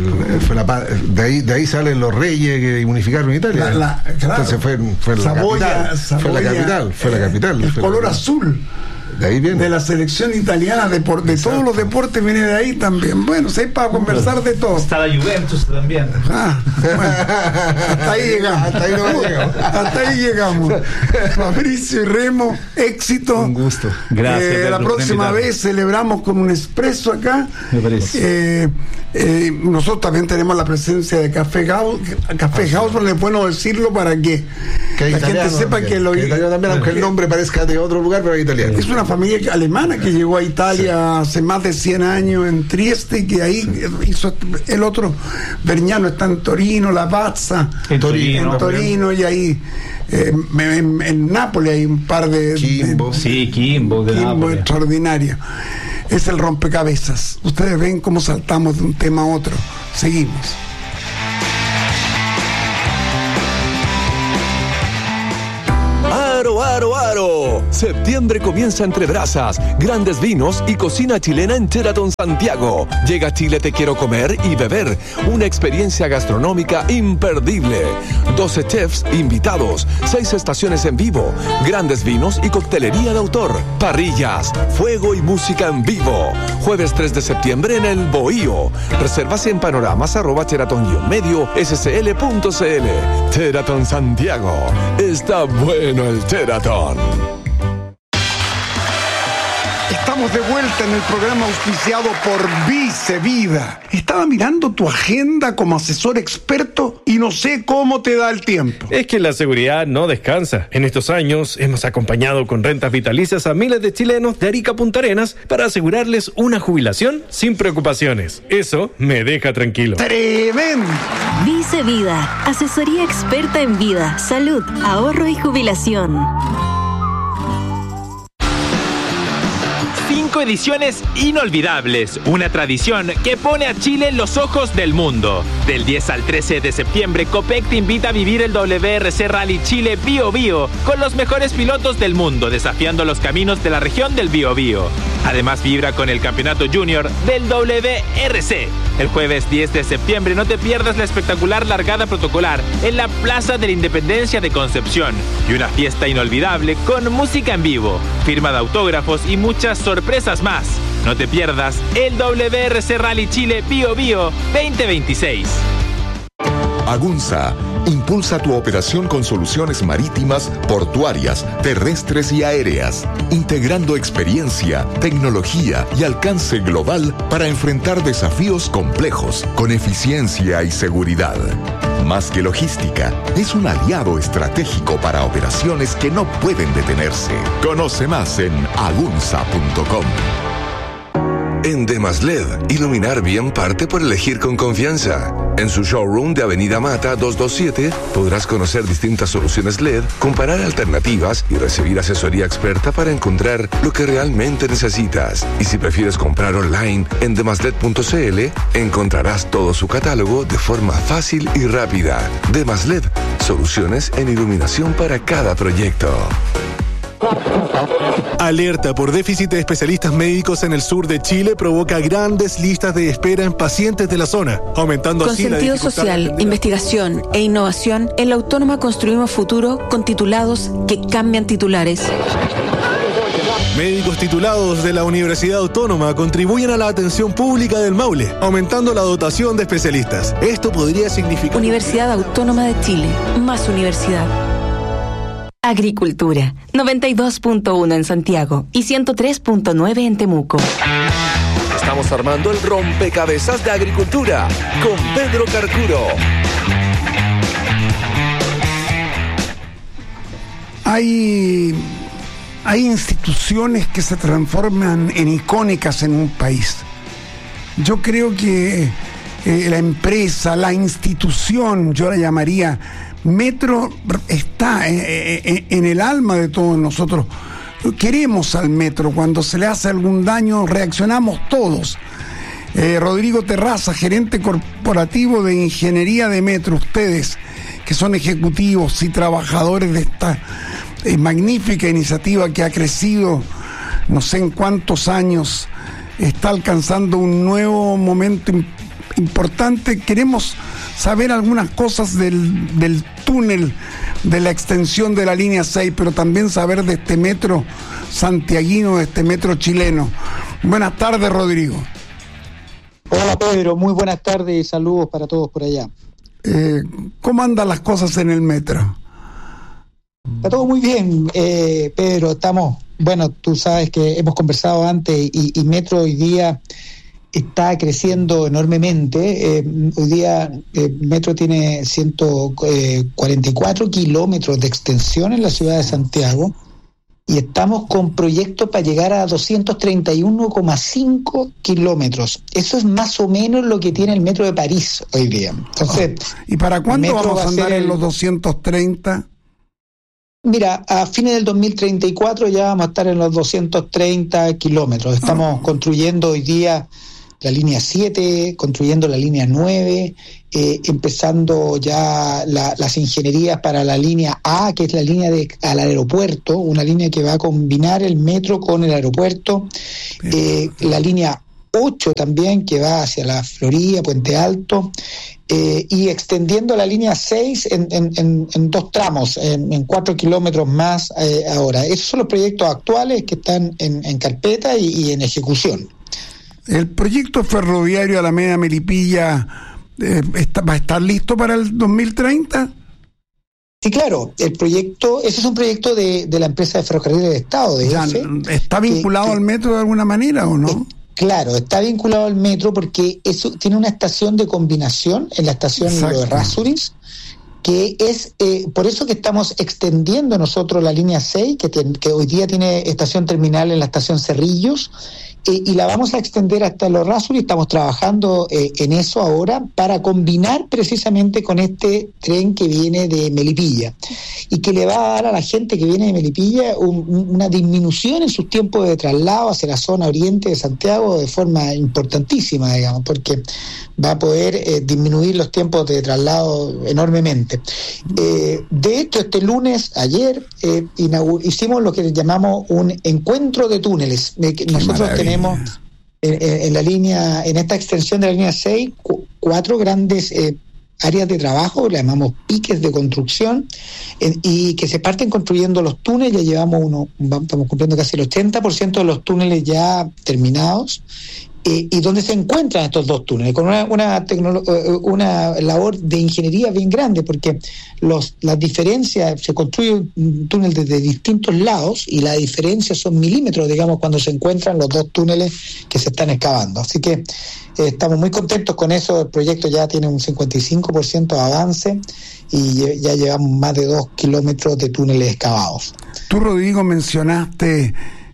Speaker 12: de ahí salen los reyes que unificaron Italia.
Speaker 2: Claro.
Speaker 12: Entonces fue la capital.
Speaker 2: El color azul.
Speaker 12: De ahí viene.
Speaker 2: De la selección italiana, de todos los deportes viene de ahí también. Bueno, sí, para conversar de todo.
Speaker 13: Está la Juventus también.
Speaker 2: Bueno, hasta ahí llegamos. Hasta ahí llegamos. Fabricio y Remo, éxito.
Speaker 12: Un gusto.
Speaker 13: Gracias.
Speaker 2: La próxima vez celebramos con un espresso acá.
Speaker 13: Me parece.
Speaker 2: Nosotros también tenemos la presencia de Café House, pero es bueno decirlo para que la gente sepa que lo
Speaker 12: italiano también, aunque el nombre parezca de otro lugar, pero es italiano.
Speaker 2: Es una familia alemana que llegó a Italia hace más de 100 años en Trieste, y que ahí hizo el otro. Bergnano está en Torino, La Pazza en Torino, y ahí en Nápoles hay un par de
Speaker 12: Kimbo
Speaker 2: de Nápoles extraordinario. Es el rompecabezas. Ustedes ven cómo saltamos de un tema a otro. Seguimos.
Speaker 11: ¡Aro! Septiembre comienza entre brasas, grandes vinos y cocina chilena en Sheraton Santiago. Llega a Chile Te Quiero Comer y Beber, una experiencia gastronómica imperdible. 12 chefs invitados, 6 estaciones en vivo, grandes vinos y coctelería de autor, parrillas, fuego y música en vivo. Jueves 3 de septiembre en el Bohío. Reservas en panoramas@sheraton-medio-scl.cl. Sheraton Santiago. Está bueno el Sheraton.
Speaker 2: Estamos de vuelta en el programa auspiciado por Vice Vida. Estaba mirando tu agenda como asesor experto y no sé cómo te da el tiempo.
Speaker 14: Es que la seguridad no descansa. En estos años hemos acompañado con rentas vitalicias a miles de chilenos de Arica a Punta Arenas para asegurarles una jubilación sin preocupaciones. Eso me deja tranquilo.
Speaker 2: ¡Tremendo!
Speaker 6: Vice Vida, asesoría experta en vida, salud, ahorro y jubilación.
Speaker 15: 5 ediciones inolvidables, una tradición que pone a Chile en los ojos del mundo. Del 10 al 13 de septiembre, Copec te invita a vivir el WRC Rally Chile Bío Bío con los mejores pilotos del mundo, desafiando los caminos de la región del Bío Bío. Además, vibra con el campeonato junior del WRC. El jueves 10 de septiembre no te pierdas la espectacular largada protocolar en la Plaza de la Independencia de Concepción y una fiesta inolvidable con música en vivo, firma de autógrafos y muchas sorpresas más. No te pierdas el WRC Rally Chile Bío Bío 2026.
Speaker 10: Agunza impulsa tu operación con soluciones marítimas, portuarias, terrestres y aéreas, integrando experiencia, tecnología y alcance global para enfrentar desafíos complejos con eficiencia y seguridad. Más que logística, es un aliado estratégico para operaciones que no pueden detenerse. Conoce más en agunza.com.
Speaker 11: En Demasled, iluminar bien parte por elegir con confianza. En su showroom de Avenida Mata 227 podrás conocer distintas soluciones LED, comparar alternativas y recibir asesoría experta para encontrar lo que realmente necesitas. Y si prefieres comprar online en demasled.cl, encontrarás todo su catálogo de forma fácil y rápida. Demasled, soluciones en iluminación para cada proyecto.
Speaker 16: Alerta por déficit de especialistas médicos en el sur de Chile provoca grandes listas de espera en pacientes de la zona, aumentando
Speaker 17: con
Speaker 16: así la
Speaker 17: sentido
Speaker 16: dificultad
Speaker 17: social, investigación e innovación, en la Autónoma construimos futuro con titulados que cambian titulares.
Speaker 16: Médicos titulados de la Universidad Autónoma contribuyen a la atención pública del Maule, aumentando la dotación de especialistas. Esto podría significar...
Speaker 17: Universidad Autónoma de Chile, más universidad. Agricultura, 92.1 en Santiago y 103.9 en Temuco.
Speaker 11: Estamos armando el rompecabezas de agricultura con Pedro Carcuro.
Speaker 2: Hay instituciones que se transforman en icónicas en un país. Yo creo que la empresa, la institución, yo la llamaría Metro, está en el alma de todos nosotros. Queremos al Metro. Cuando se le hace algún daño, reaccionamos todos. Rodrigo Terraza, gerente corporativo de ingeniería de Metro, ustedes que son ejecutivos y trabajadores de esta magnífica iniciativa que ha crecido no sé en cuántos años, está alcanzando un nuevo momento importante. Queremos saber algunas cosas del túnel, de la extensión de la línea 6, pero también saber de este metro santiaguino de este metro chileno. Buenas tardes, Rodrigo.
Speaker 18: Hola, Pedro, muy buenas tardes y saludos para todos por allá.
Speaker 2: ¿Cómo andan las cosas en el metro?
Speaker 18: Está todo muy bien, Pedro, estamos, bueno, tú sabes que hemos conversado antes y Metro hoy día está creciendo enormemente. Hoy día Metro tiene 144 kilómetros de extensión en la ciudad de Santiago y estamos con proyectos para llegar a 231,5 kilómetros. Eso es más o menos lo que tiene el Metro de París hoy día. Entonces,
Speaker 2: ¿y para cuándo vamos a andar en los 230?
Speaker 18: Mira, a fines del 2034 ya vamos a estar en los 230 kilómetros. Estamos construyendo hoy día la línea 7, construyendo la línea 9, empezando ya las ingenierías para la línea A, que es la línea al aeropuerto, una línea que va a combinar el metro con el aeropuerto, la línea 8 también, que va hacia la Florida, Puente Alto, y extendiendo la línea 6 en dos tramos, en 4 kilómetros más ahora. Esos son los proyectos actuales que están en carpeta y en ejecución.
Speaker 2: ¿El proyecto ferroviario Alameda-Melipilla va a estar listo para el 2030?
Speaker 18: Sí, claro, ese es un proyecto de la empresa de ferrocarriles del Estado.
Speaker 2: ¿Está vinculado al metro de alguna manera o no?
Speaker 18: Claro, está vinculado al metro porque eso tiene una estación de combinación en la estación de Rasuris, que es por eso que estamos extendiendo nosotros la línea 6, que hoy día tiene estación terminal en la estación Cerrillos, y la vamos a extender hasta los Rasuris. Estamos trabajando en eso ahora para combinar precisamente con este tren que viene de Melipilla y que le va a dar a la gente que viene de Melipilla una disminución en sus tiempos de traslado hacia la zona oriente de Santiago de forma importantísima, digamos, porque va a poder disminuir los tiempos de traslado enormemente. De hecho, este lunes, ayer, hicimos lo que llamamos un encuentro de túneles. Nosotros tenemos en la línea, en esta extensión de la línea 6, 4 grandes áreas de trabajo, le llamamos piques de construcción, y que se parten construyendo los túneles. Ya llevamos estamos cumpliendo casi el 80% de los túneles ya terminados, y donde se encuentran estos dos túneles, con una labor de ingeniería bien grande, porque las diferencias, se construye un túnel desde distintos lados, y la diferencia son milímetros, digamos, cuando se encuentran los dos túneles que se están excavando. Así que estamos muy contentos con eso. El proyecto ya tiene un 55% de avance, y ya llevamos más de 2 kilómetros de túneles excavados.
Speaker 2: Tú, Rodrigo, mencionaste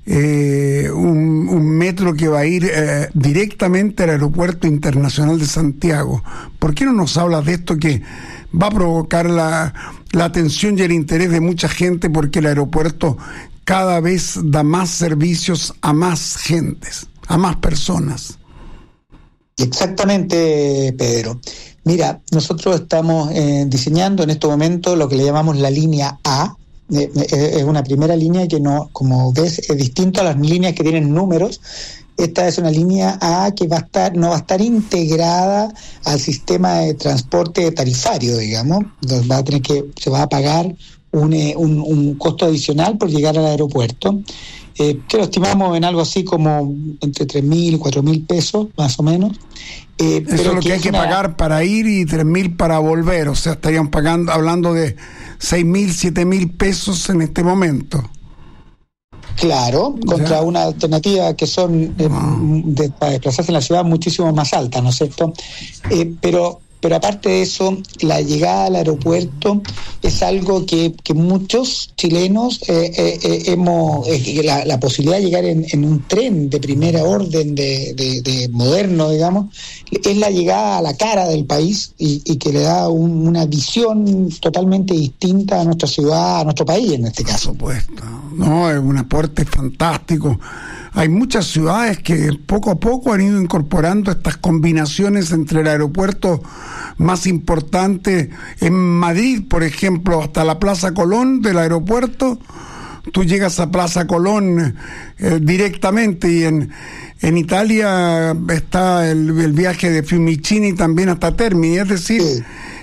Speaker 2: un metro que va a ir directamente al Aeropuerto Internacional de Santiago. ¿Por qué no nos hablas de esto que va a provocar la atención y el interés de mucha gente, porque el aeropuerto cada vez da más servicios a más gentes, a más personas?
Speaker 18: Exactamente, Pedro. Mira, nosotros estamos diseñando en este momento lo que le llamamos la línea A. Es una primera línea que no, como ves, es distinto a las líneas que tienen números. Esta es una línea A que no va a estar integrada al sistema de transporte tarifario, digamos. Se va a pagar un costo adicional por llegar al aeropuerto, que lo estimamos en algo así como entre 3.000 y 4.000 pesos, más o menos.
Speaker 2: Eso es lo que hay que pagar para ir y 3.000 para volver. O sea, estarían hablando de 6.000, 7.000 pesos en este momento.
Speaker 18: Claro, contra una alternativa que son para desplazarse en la ciudad muchísimo más alta, ¿no es cierto? Pero aparte de eso, la llegada al aeropuerto es algo que muchos chilenos hemos la posibilidad de llegar en un tren de primera orden, de moderno, digamos, es la llegada a la cara del país, y que le da una visión totalmente distinta a nuestra ciudad, a nuestro país en este caso.
Speaker 2: Por supuesto, no, es un aporte fantástico. Hay muchas ciudades que poco a poco han ido incorporando estas combinaciones entre el aeropuerto más importante. En Madrid, por ejemplo, hasta la Plaza Colón del aeropuerto, tú llegas a Plaza Colón directamente, y en Italia está el viaje de Fiumicini también hasta Termini. Es decir,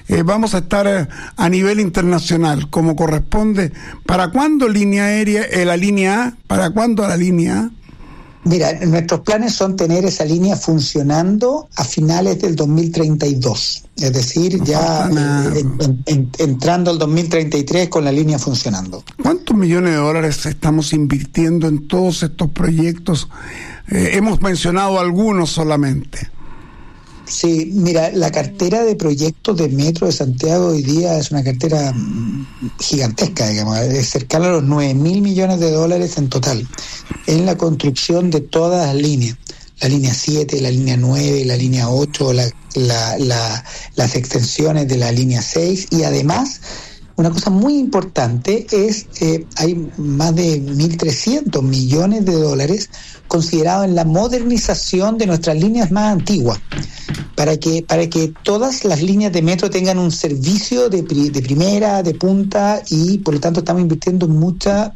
Speaker 2: vamos a estar a nivel internacional, como corresponde. ¿Para cuándo línea aérea, la línea A? ¿Para cuándo la línea A?
Speaker 18: Mira, nuestros planes son tener esa línea funcionando a finales del 2032, es decir, ya entrando al 2033 con la línea funcionando.
Speaker 2: ¿Cuántos millones de dólares estamos invirtiendo en todos estos proyectos? Hemos mencionado algunos solamente.
Speaker 18: Sí, mira, la cartera de proyectos de Metro de Santiago hoy día es una cartera gigantesca, digamos, es cercana a los 9.000 millones de dólares en total, en la construcción de todas las líneas, la línea 7, la línea 9, la línea 8, las extensiones de la línea 6, y además, una cosa muy importante es hay más de 1.300 millones de dólares considerados en la modernización de nuestras líneas más antiguas, para que todas las líneas de metro tengan un servicio de primera, de punta, y por lo tanto estamos invirtiendo muchos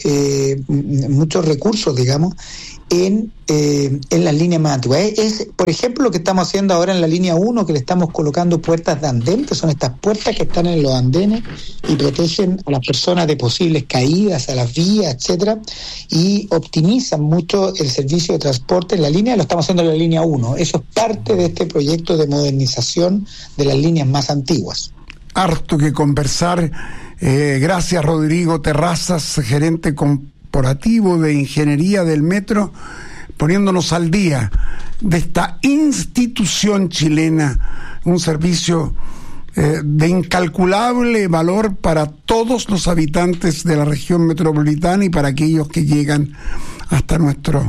Speaker 18: recursos, digamos, en las líneas más antiguas. Es, por ejemplo, lo que estamos haciendo ahora en la línea 1, que le estamos colocando puertas de andén, que son estas puertas que están en los andenes y protegen a las personas de posibles caídas a las vías, etcétera, y optimizan mucho el servicio de transporte en la línea. Lo estamos haciendo en la línea 1. Eso es parte de este proyecto de modernización de las líneas más antiguas.
Speaker 2: Harto que conversar. Gracias, Rodrigo Terrazas, gerente corporativo de ingeniería del Metro, poniéndonos al día de esta institución chilena, un servicio de incalculable valor para todos los habitantes de la región metropolitana y para aquellos que llegan hasta nuestra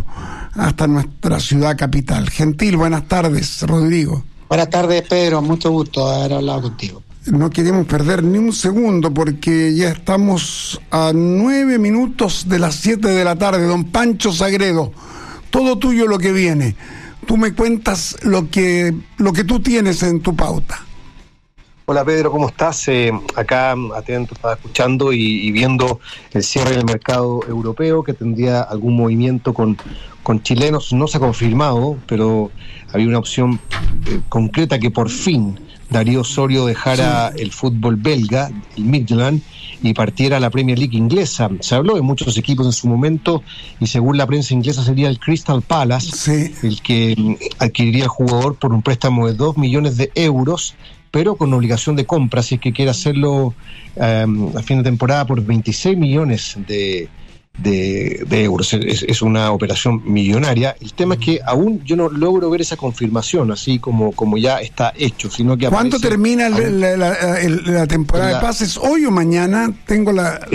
Speaker 2: ciudad capital. Gentil, buenas tardes, Rodrigo.
Speaker 18: Buenas tardes, Pedro, mucho gusto haber hablado contigo.
Speaker 2: No queremos perder ni un segundo porque ya estamos a 9 minutos de las 7 de la tarde. Don Pancho Sagredo, todo tuyo lo que viene. Tú me cuentas lo que tú tienes en tu pauta.
Speaker 19: Hola Pedro, ¿cómo estás? Acá atento, estaba escuchando y viendo el cierre del mercado europeo, que tendría algún movimiento con chilenos. No se ha confirmado, pero había una opción concreta que por fin Darío Osorio dejara el fútbol belga, el Midland, y partiera a la Premier League inglesa. Se habló de muchos equipos en su momento y según la prensa inglesa sería el Crystal Palace el que adquiriría al jugador por un préstamo de 2 millones de euros, pero con obligación de compra, si es que quiere hacerlo a fin de temporada por 26 millones de euros. Es una operación millonaria. El tema es que aún yo no logro ver esa confirmación así como ya está hecho, sino que
Speaker 2: ¿cuándo termina la temporada de pases? ¿Hoy o mañana? Tengo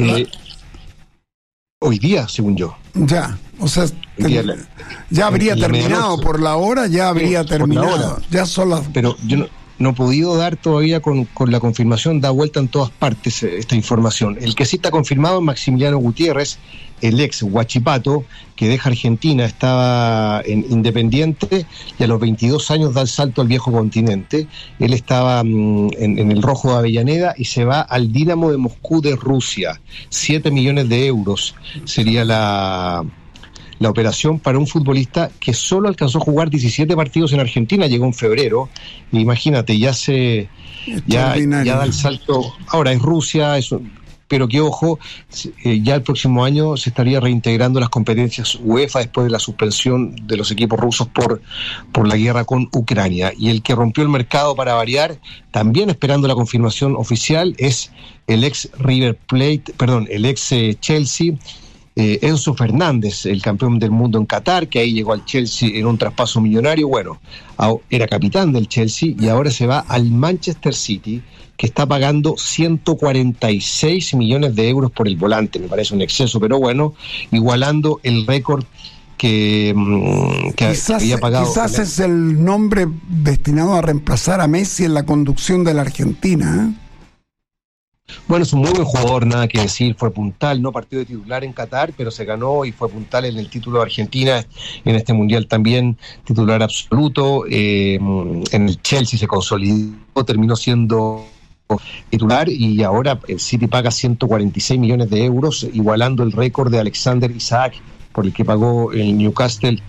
Speaker 19: hoy día, según yo.
Speaker 2: Ya, o sea, ya habría terminado por la hora, ya habría terminado. Ya son las...
Speaker 19: Pero yo no he podido dar todavía con la confirmación, da vuelta en todas partes esta información. El que sí está confirmado es Maximiliano Gutiérrez, el ex Huachipato, que deja Argentina, estaba en Independiente y a los 22 años da el salto al viejo continente. Él estaba en el Rojo de Avellaneda y se va al Dinamo de Moscú de Rusia. 7 millones de euros sería la operación para un futbolista que solo alcanzó a jugar 17 partidos en Argentina, llegó en febrero. Imagínate, ya da el salto. Ahora es Rusia, pero que ojo, ya el próximo año se estaría reintegrando las competencias UEFA después de la suspensión de los equipos rusos por la guerra con Ucrania. Y el que rompió el mercado para variar, también esperando la confirmación oficial, es el ex el ex Chelsea, Enzo Fernández, el campeón del mundo en Qatar, que ahí llegó al Chelsea en un traspaso millonario. Bueno, era capitán del Chelsea y ahora se va al Manchester City, que está pagando 146 millones de euros por el volante. Me parece un exceso, pero bueno, igualando el récord que había pagado.
Speaker 2: Quizás es el nombre destinado a reemplazar a Messi en la conducción de la Argentina,
Speaker 19: Bueno, es un muy buen jugador, nada que decir, fue puntal, no partido de titular en Qatar, pero se ganó y fue puntal en el título de Argentina, en este mundial también titular absoluto, en el Chelsea se consolidó, terminó siendo titular y ahora el City paga 146 millones de euros, igualando el récord de Alexander Isaac, por el que pagó el Newcastle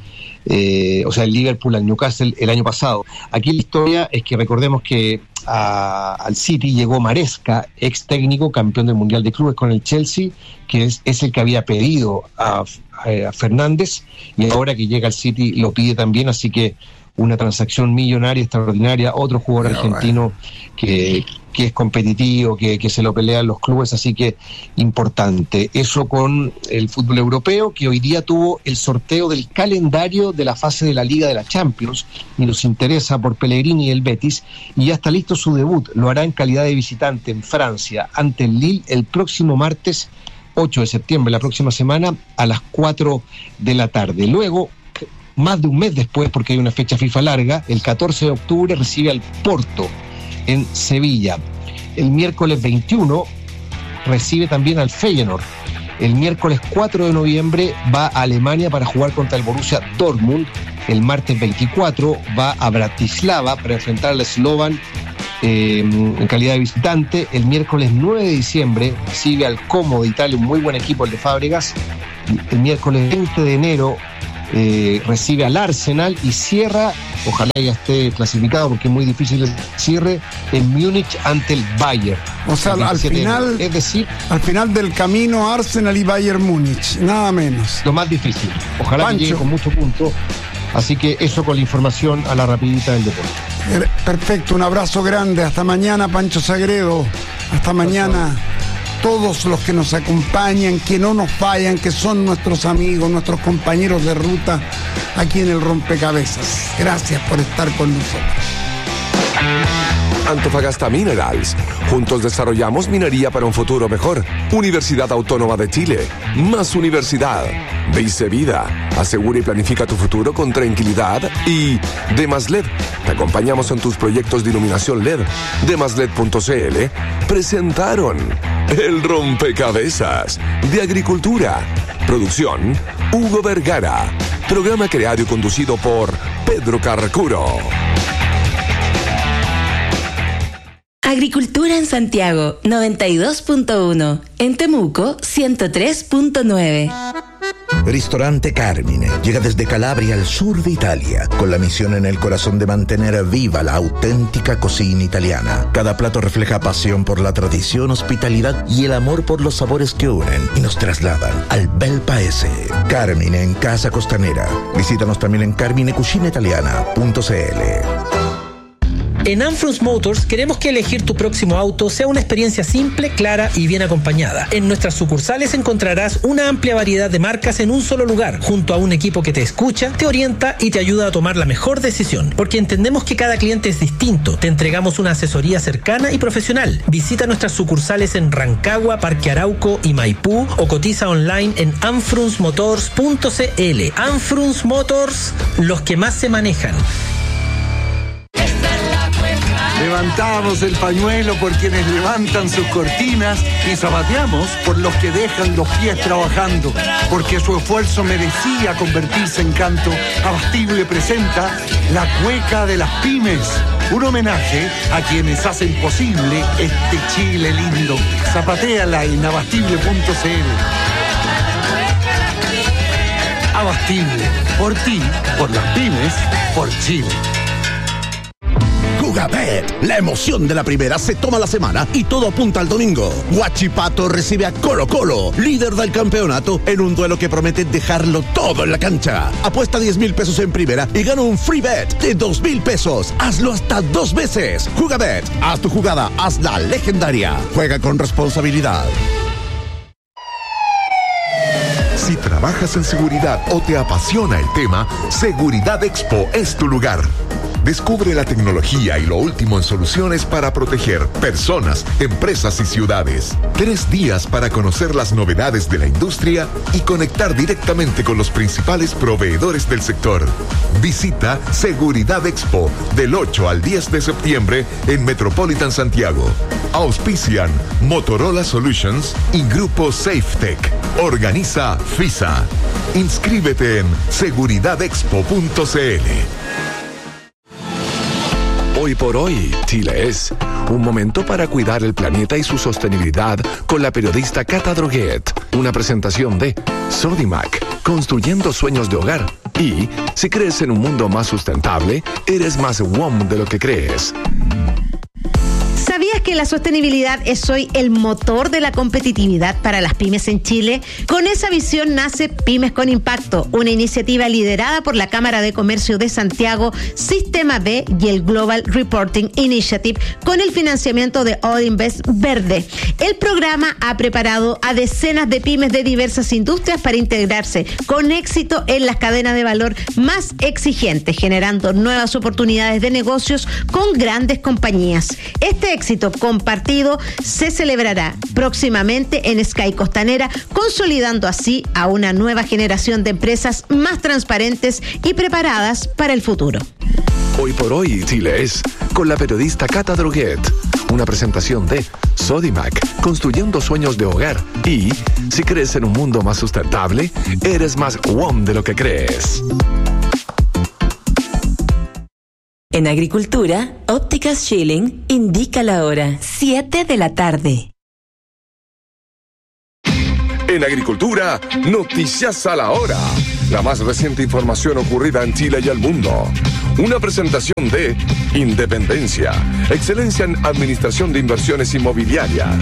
Speaker 19: o sea, el Liverpool al Newcastle el año pasado. Aquí la historia es que recordemos que al City llegó Maresca, ex técnico, campeón del Mundial de Clubes con el Chelsea, que es el que había pedido a Fernández, y ahora que llega al City lo pide también, así que una transacción millonaria, extraordinaria, otro jugador argentino que es competitivo, que se lo pelean los clubes, así que importante. Eso con el fútbol europeo, que hoy día tuvo el sorteo del calendario de la fase de la Liga de la Champions, y nos interesa por Pellegrini y el Betis, y ya está listo su debut, lo hará en calidad de visitante en Francia, ante el Lille, el próximo martes 8 de septiembre, la próxima semana, a las 4 de la tarde. Luego, más de un mes después, porque hay una fecha FIFA larga, el 14 de octubre recibe al Porto en Sevilla. El miércoles 21 recibe también al Feyenoord. El miércoles 4 de noviembre va a Alemania para jugar contra el Borussia Dortmund. El martes 24 va a Bratislava para enfrentar al Slovan en calidad de visitante. El miércoles 9 de diciembre recibe al Como de Italia, un muy buen equipo, el de Fábregas. El miércoles 20 de enero recibe al Arsenal y cierra, ojalá ya esté clasificado porque es muy difícil el cierre, en Múnich ante el Bayern.
Speaker 2: O sea, al final,
Speaker 19: es decir,
Speaker 2: al final del camino Arsenal y Bayern Múnich, nada menos.
Speaker 19: Lo más difícil. Ojalá
Speaker 2: Pancho,
Speaker 19: que llegue con mucho punto. Así que eso con la información a la rapidita del deporte.
Speaker 2: Perfecto, un abrazo grande. Hasta mañana, Pancho Sagredo. Hasta mañana. Todos los que nos acompañan, que no nos fallan, que son nuestros amigos, nuestros compañeros de ruta aquí en el Rompecabezas. Gracias por estar con nosotros.
Speaker 11: Antofagasta Minerals. Juntos desarrollamos minería para un futuro mejor. Universidad Autónoma de Chile. Más universidad. Dice Vida. Asegura y planifica tu futuro con tranquilidad. Y DemasLed. Te acompañamos en tus proyectos de iluminación LED. DemasLed.cl presentaron El Rompecabezas de Agricultura. Producción Hugo Vergara. Programa creado y conducido por Pedro Carracuro.
Speaker 20: Agricultura en Santiago, 92.1. En Temuco, 103.9.
Speaker 21: Ristorante Carmine llega desde Calabria al sur de Italia, con la misión en el corazón de mantener viva la auténtica cocina italiana. Cada plato refleja pasión por la tradición, hospitalidad y el amor por los sabores que unen y nos trasladan al bel paese. Carmine en Casa Costanera. Visítanos también en carminecucinaitaliana.cl.
Speaker 22: En Anfrus Motors queremos que elegir tu próximo auto sea una experiencia simple, clara y bien acompañada. En nuestras sucursales encontrarás una amplia variedad de marcas en un solo lugar, junto a un equipo que te escucha, te orienta y te ayuda a tomar la mejor decisión. Porque entendemos que cada cliente es distinto. Te entregamos una asesoría cercana y profesional. Visita nuestras sucursales en Rancagua, Parque Arauco y Maipú o cotiza online en anfrusmotors.cl. Anfrus Motors, los que más se manejan.
Speaker 23: Levantamos el pañuelo por quienes levantan sus cortinas y zapateamos por los que dejan los pies trabajando, porque su esfuerzo merecía convertirse en canto. Abastible presenta La Cueca de las Pymes, un homenaje a quienes hacen posible este Chile lindo. Zapatéala en abastible.cl. Abastible, por ti, por las pymes, por Chile.
Speaker 24: Jugabet, la emoción de la primera se toma la semana y todo apunta al domingo. Huachipato recibe a Colo Colo, líder del campeonato, en un duelo que promete dejarlo todo en la cancha. Apuesta 10,000 pesos en primera y gana un free bet de 2,000 pesos. Hazlo hasta 2 veces. Jugabet, haz tu jugada, hazla legendaria. Juega con responsabilidad.
Speaker 10: Si trabajas en seguridad o te apasiona el tema, Seguridad Expo es tu lugar. Descubre la tecnología y lo último en soluciones para proteger personas, empresas y ciudades. 3 días para conocer las novedades de la industria y conectar directamente con los principales proveedores del sector. Visita Seguridad Expo del 8 al 10 de septiembre en Metropolitan Santiago. Auspician Motorola Solutions y Grupo SafeTech. Organiza FISA. Inscríbete en seguridadexpo.cl.
Speaker 11: Hoy por hoy, Chile es un momento para cuidar el planeta y su sostenibilidad con la periodista Cata Droguet. Una presentación de Sodimac, construyendo sueños de hogar. Y si crees en un mundo más sustentable, eres más WOM de lo que crees.
Speaker 1: ¿Sabías que la sostenibilidad es hoy el motor de la competitividad para las pymes en Chile? Con esa visión nace Pymes con Impacto, una iniciativa liderada por la Cámara de Comercio de Santiago, Sistema B y el Global Reporting Initiative, con el financiamiento de Odinvest Verde. El programa ha preparado a decenas de pymes de diversas industrias para integrarse con éxito en las cadenas de valor más exigentes, generando nuevas oportunidades de negocios con grandes compañías. Este éxito compartido se celebrará próximamente en Sky Costanera, consolidando así a una nueva generación de empresas más transparentes y preparadas para el futuro.
Speaker 11: Hoy por hoy, Chile es con la periodista Cata Droguet. Una presentación de Sodimac, construyendo sueños de hogar. Y si crees en un mundo más sustentable, eres más WOM de lo que crees.
Speaker 20: En Agricultura, Ópticas Schilling indica la hora, 7 de la tarde.
Speaker 11: En Agricultura, noticias a la hora. La más reciente información ocurrida en Chile y el mundo. Una presentación de Independencia, excelencia en administración de inversiones inmobiliarias.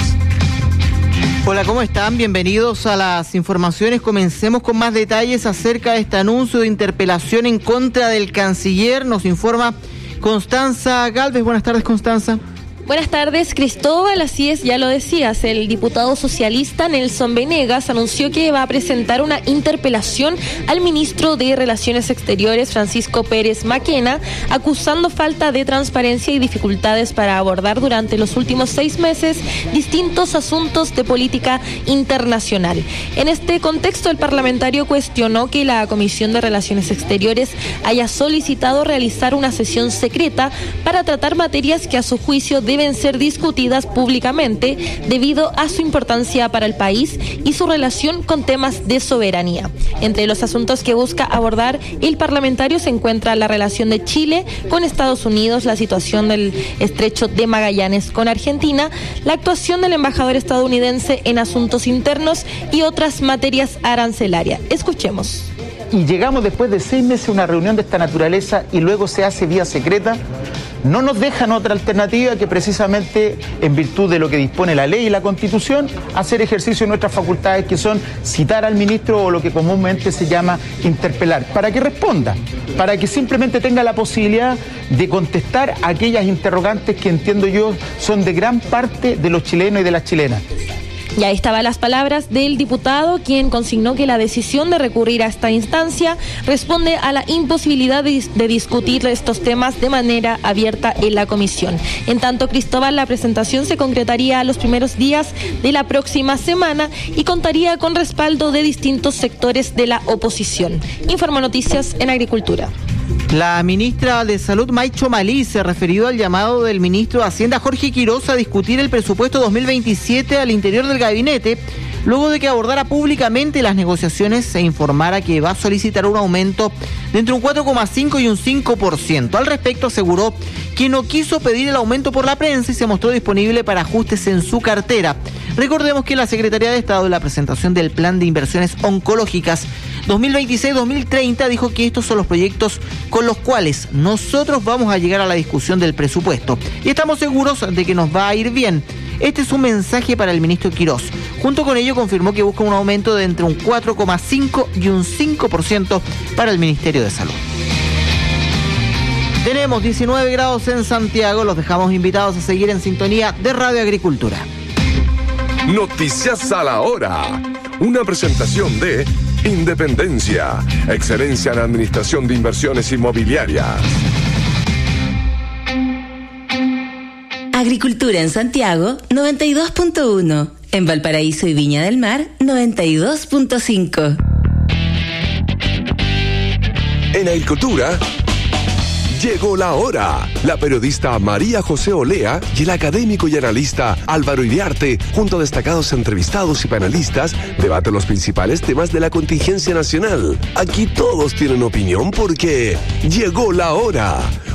Speaker 4: Hola, ¿cómo están? Bienvenidos a las informaciones. Comencemos con más detalles acerca de este anuncio de interpelación en contra del canciller. Nos informa Constanza Galvez. Buenas tardes, Constanza.
Speaker 5: Buenas tardes, Cristóbal. Así es, ya lo decías, el diputado socialista Nelson Venegas anunció que va a presentar una interpelación al ministro de Relaciones Exteriores, Francisco Pérez Maquena, acusando falta de transparencia y dificultades para abordar durante los últimos 6 meses distintos asuntos de política internacional. En este contexto, el parlamentario cuestionó que la Comisión de Relaciones Exteriores haya solicitado realizar una sesión secreta para tratar materias que a su juicio deben ser discutidas públicamente debido a su importancia para el país y su relación con temas de soberanía. Entre los asuntos que busca abordar el parlamentario se encuentra la relación de Chile con Estados Unidos, la situación del estrecho de Magallanes con Argentina, la actuación del embajador estadounidense en asuntos internos y otras materias arancelarias. Escuchemos.
Speaker 7: Y llegamos después de 6 meses a una reunión de esta naturaleza y luego se hace vía secreta, no nos dejan otra alternativa que precisamente, en virtud de lo que dispone la ley y la Constitución, hacer ejercicio de nuestras facultades, que son citar al ministro o lo que comúnmente se llama interpelar, para que responda, para que simplemente tenga la posibilidad de contestar aquellas interrogantes que entiendo yo son de gran parte de los chilenos y de las chilenas.
Speaker 5: Y ahí estaban las palabras del diputado, quien consignó que la decisión de recurrir a esta instancia responde a la imposibilidad de discutir estos temas de manera abierta en la comisión. En tanto, Cristóbal, la presentación se concretaría a los primeros días de la próxima semana y contaría con respaldo de distintos sectores de la oposición. Informa Noticias en Agricultura.
Speaker 4: La ministra de Salud, Maicho Malí, se refirió al llamado del ministro de Hacienda, Jorge Quiroz, a discutir el presupuesto 2027 al interior del gabinete, luego de que abordara públicamente las negociaciones se informara que va a solicitar un aumento de entre un 4,5 y un 5%. Al respecto, aseguró que no quiso pedir el aumento por la prensa y se mostró disponible para ajustes en su cartera. Recordemos que la Secretaría de Estado, en la presentación del Plan de Inversiones Oncológicas 2026-2030, dijo que estos son los proyectos con los cuales nosotros vamos a llegar a la discusión del presupuesto y estamos seguros de que nos va a ir bien. Este es un mensaje para el ministro Quiroz. Junto con ello confirmó que busca un aumento de entre un 4,5 y un 5% para el Ministerio de Salud. Tenemos 19 grados en Santiago, los dejamos invitados a seguir en sintonía de Radio Agricultura.
Speaker 11: Noticias a la hora. Una presentación de Independencia, excelencia en administración de inversiones inmobiliarias.
Speaker 20: Agricultura en Santiago, 92.1. En Valparaíso y Viña del Mar, 92.5.
Speaker 11: En Agricultura, llegó la hora. La periodista María José Olea y el académico y analista Álvaro Iriarte, junto a destacados entrevistados y panelistas, debaten los principales temas de la contingencia nacional. Aquí todos tienen opinión porque llegó la hora.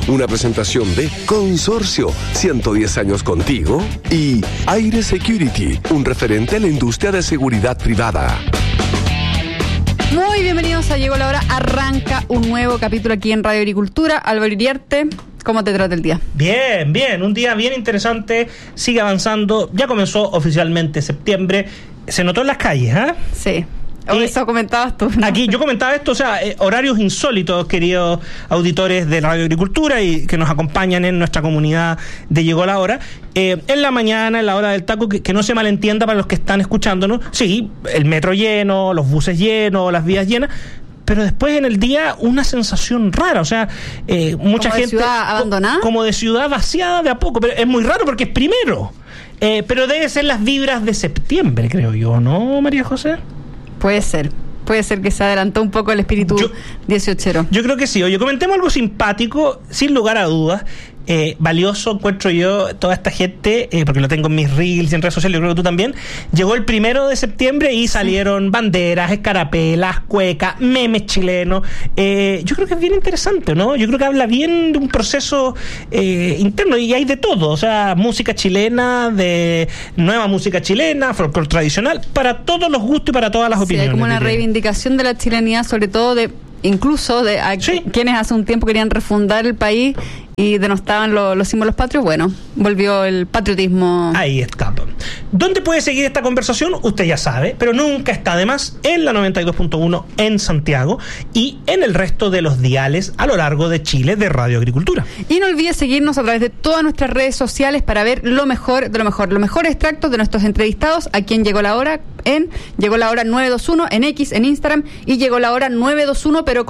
Speaker 11: Una presentación de Consorcio, 110 años contigo, y Aire Security, un referente a la industria de seguridad privada.
Speaker 3: Muy bienvenidos a Llegó la Hora. Arranca un nuevo capítulo aquí en Radio Agricultura. Álvaro Iriarte, ¿cómo te trata el día?
Speaker 8: Bien, bien. Un día bien interesante. Sigue avanzando. Ya comenzó oficialmente septiembre. Se notó en las calles, ¿eh?
Speaker 3: Sí. O eso comentabas tú, ¿no?
Speaker 8: Aquí yo comentaba esto, o sea, horarios insólitos, queridos auditores de Radio Agricultura y que nos acompañan en nuestra comunidad de Llegó la Hora. En la mañana, en la hora del taco, que no se malentienda para los que están escuchándonos. Sí, el metro lleno, los buses llenos, las vías llenas. Pero después en el día una sensación rara, o sea, mucha gente... ¿Como de
Speaker 3: ciudad abandonada?
Speaker 8: Como de ciudad vaciada de a poco, pero es muy raro porque es primero. Pero debe ser las vibras de septiembre, creo yo, ¿no, María José?
Speaker 3: Puede ser que se adelantó un poco el espíritu 18ero.
Speaker 8: Yo creo que sí. Oye, comentemos algo simpático, sin lugar a dudas. Valioso encuentro yo toda esta gente, porque lo tengo en mis reels y en redes sociales, yo creo que tú también. Llegó el 1 de septiembre y salieron banderas, escarapelas, cuecas, memes chilenos. Yo creo que es bien interesante, ¿no? Yo creo que habla bien de un proceso interno, y hay de todo, o sea, música chilena, de nueva música chilena, folclore tradicional, para todos los gustos y para todas las opiniones.
Speaker 3: Hay como una reivindicación de la chilenidad, sobre todo incluso de quienes hace un tiempo querían refundar el país y denostaban los símbolos patrios. Bueno, volvió el patriotismo.
Speaker 8: Ahí está. ¿Dónde puede seguir esta conversación? Usted ya sabe, pero nunca está de más, en la 92.1 en Santiago y en el resto de los diales a lo largo de Chile de Radio Agricultura.
Speaker 3: Y no olvide seguirnos a través de todas nuestras redes sociales para ver lo mejor de lo mejor, los mejores extractos de nuestros entrevistados a quien Llegó la Hora, en Llegó la Hora 921 en X, en Instagram, y Llegó la Hora 921, pero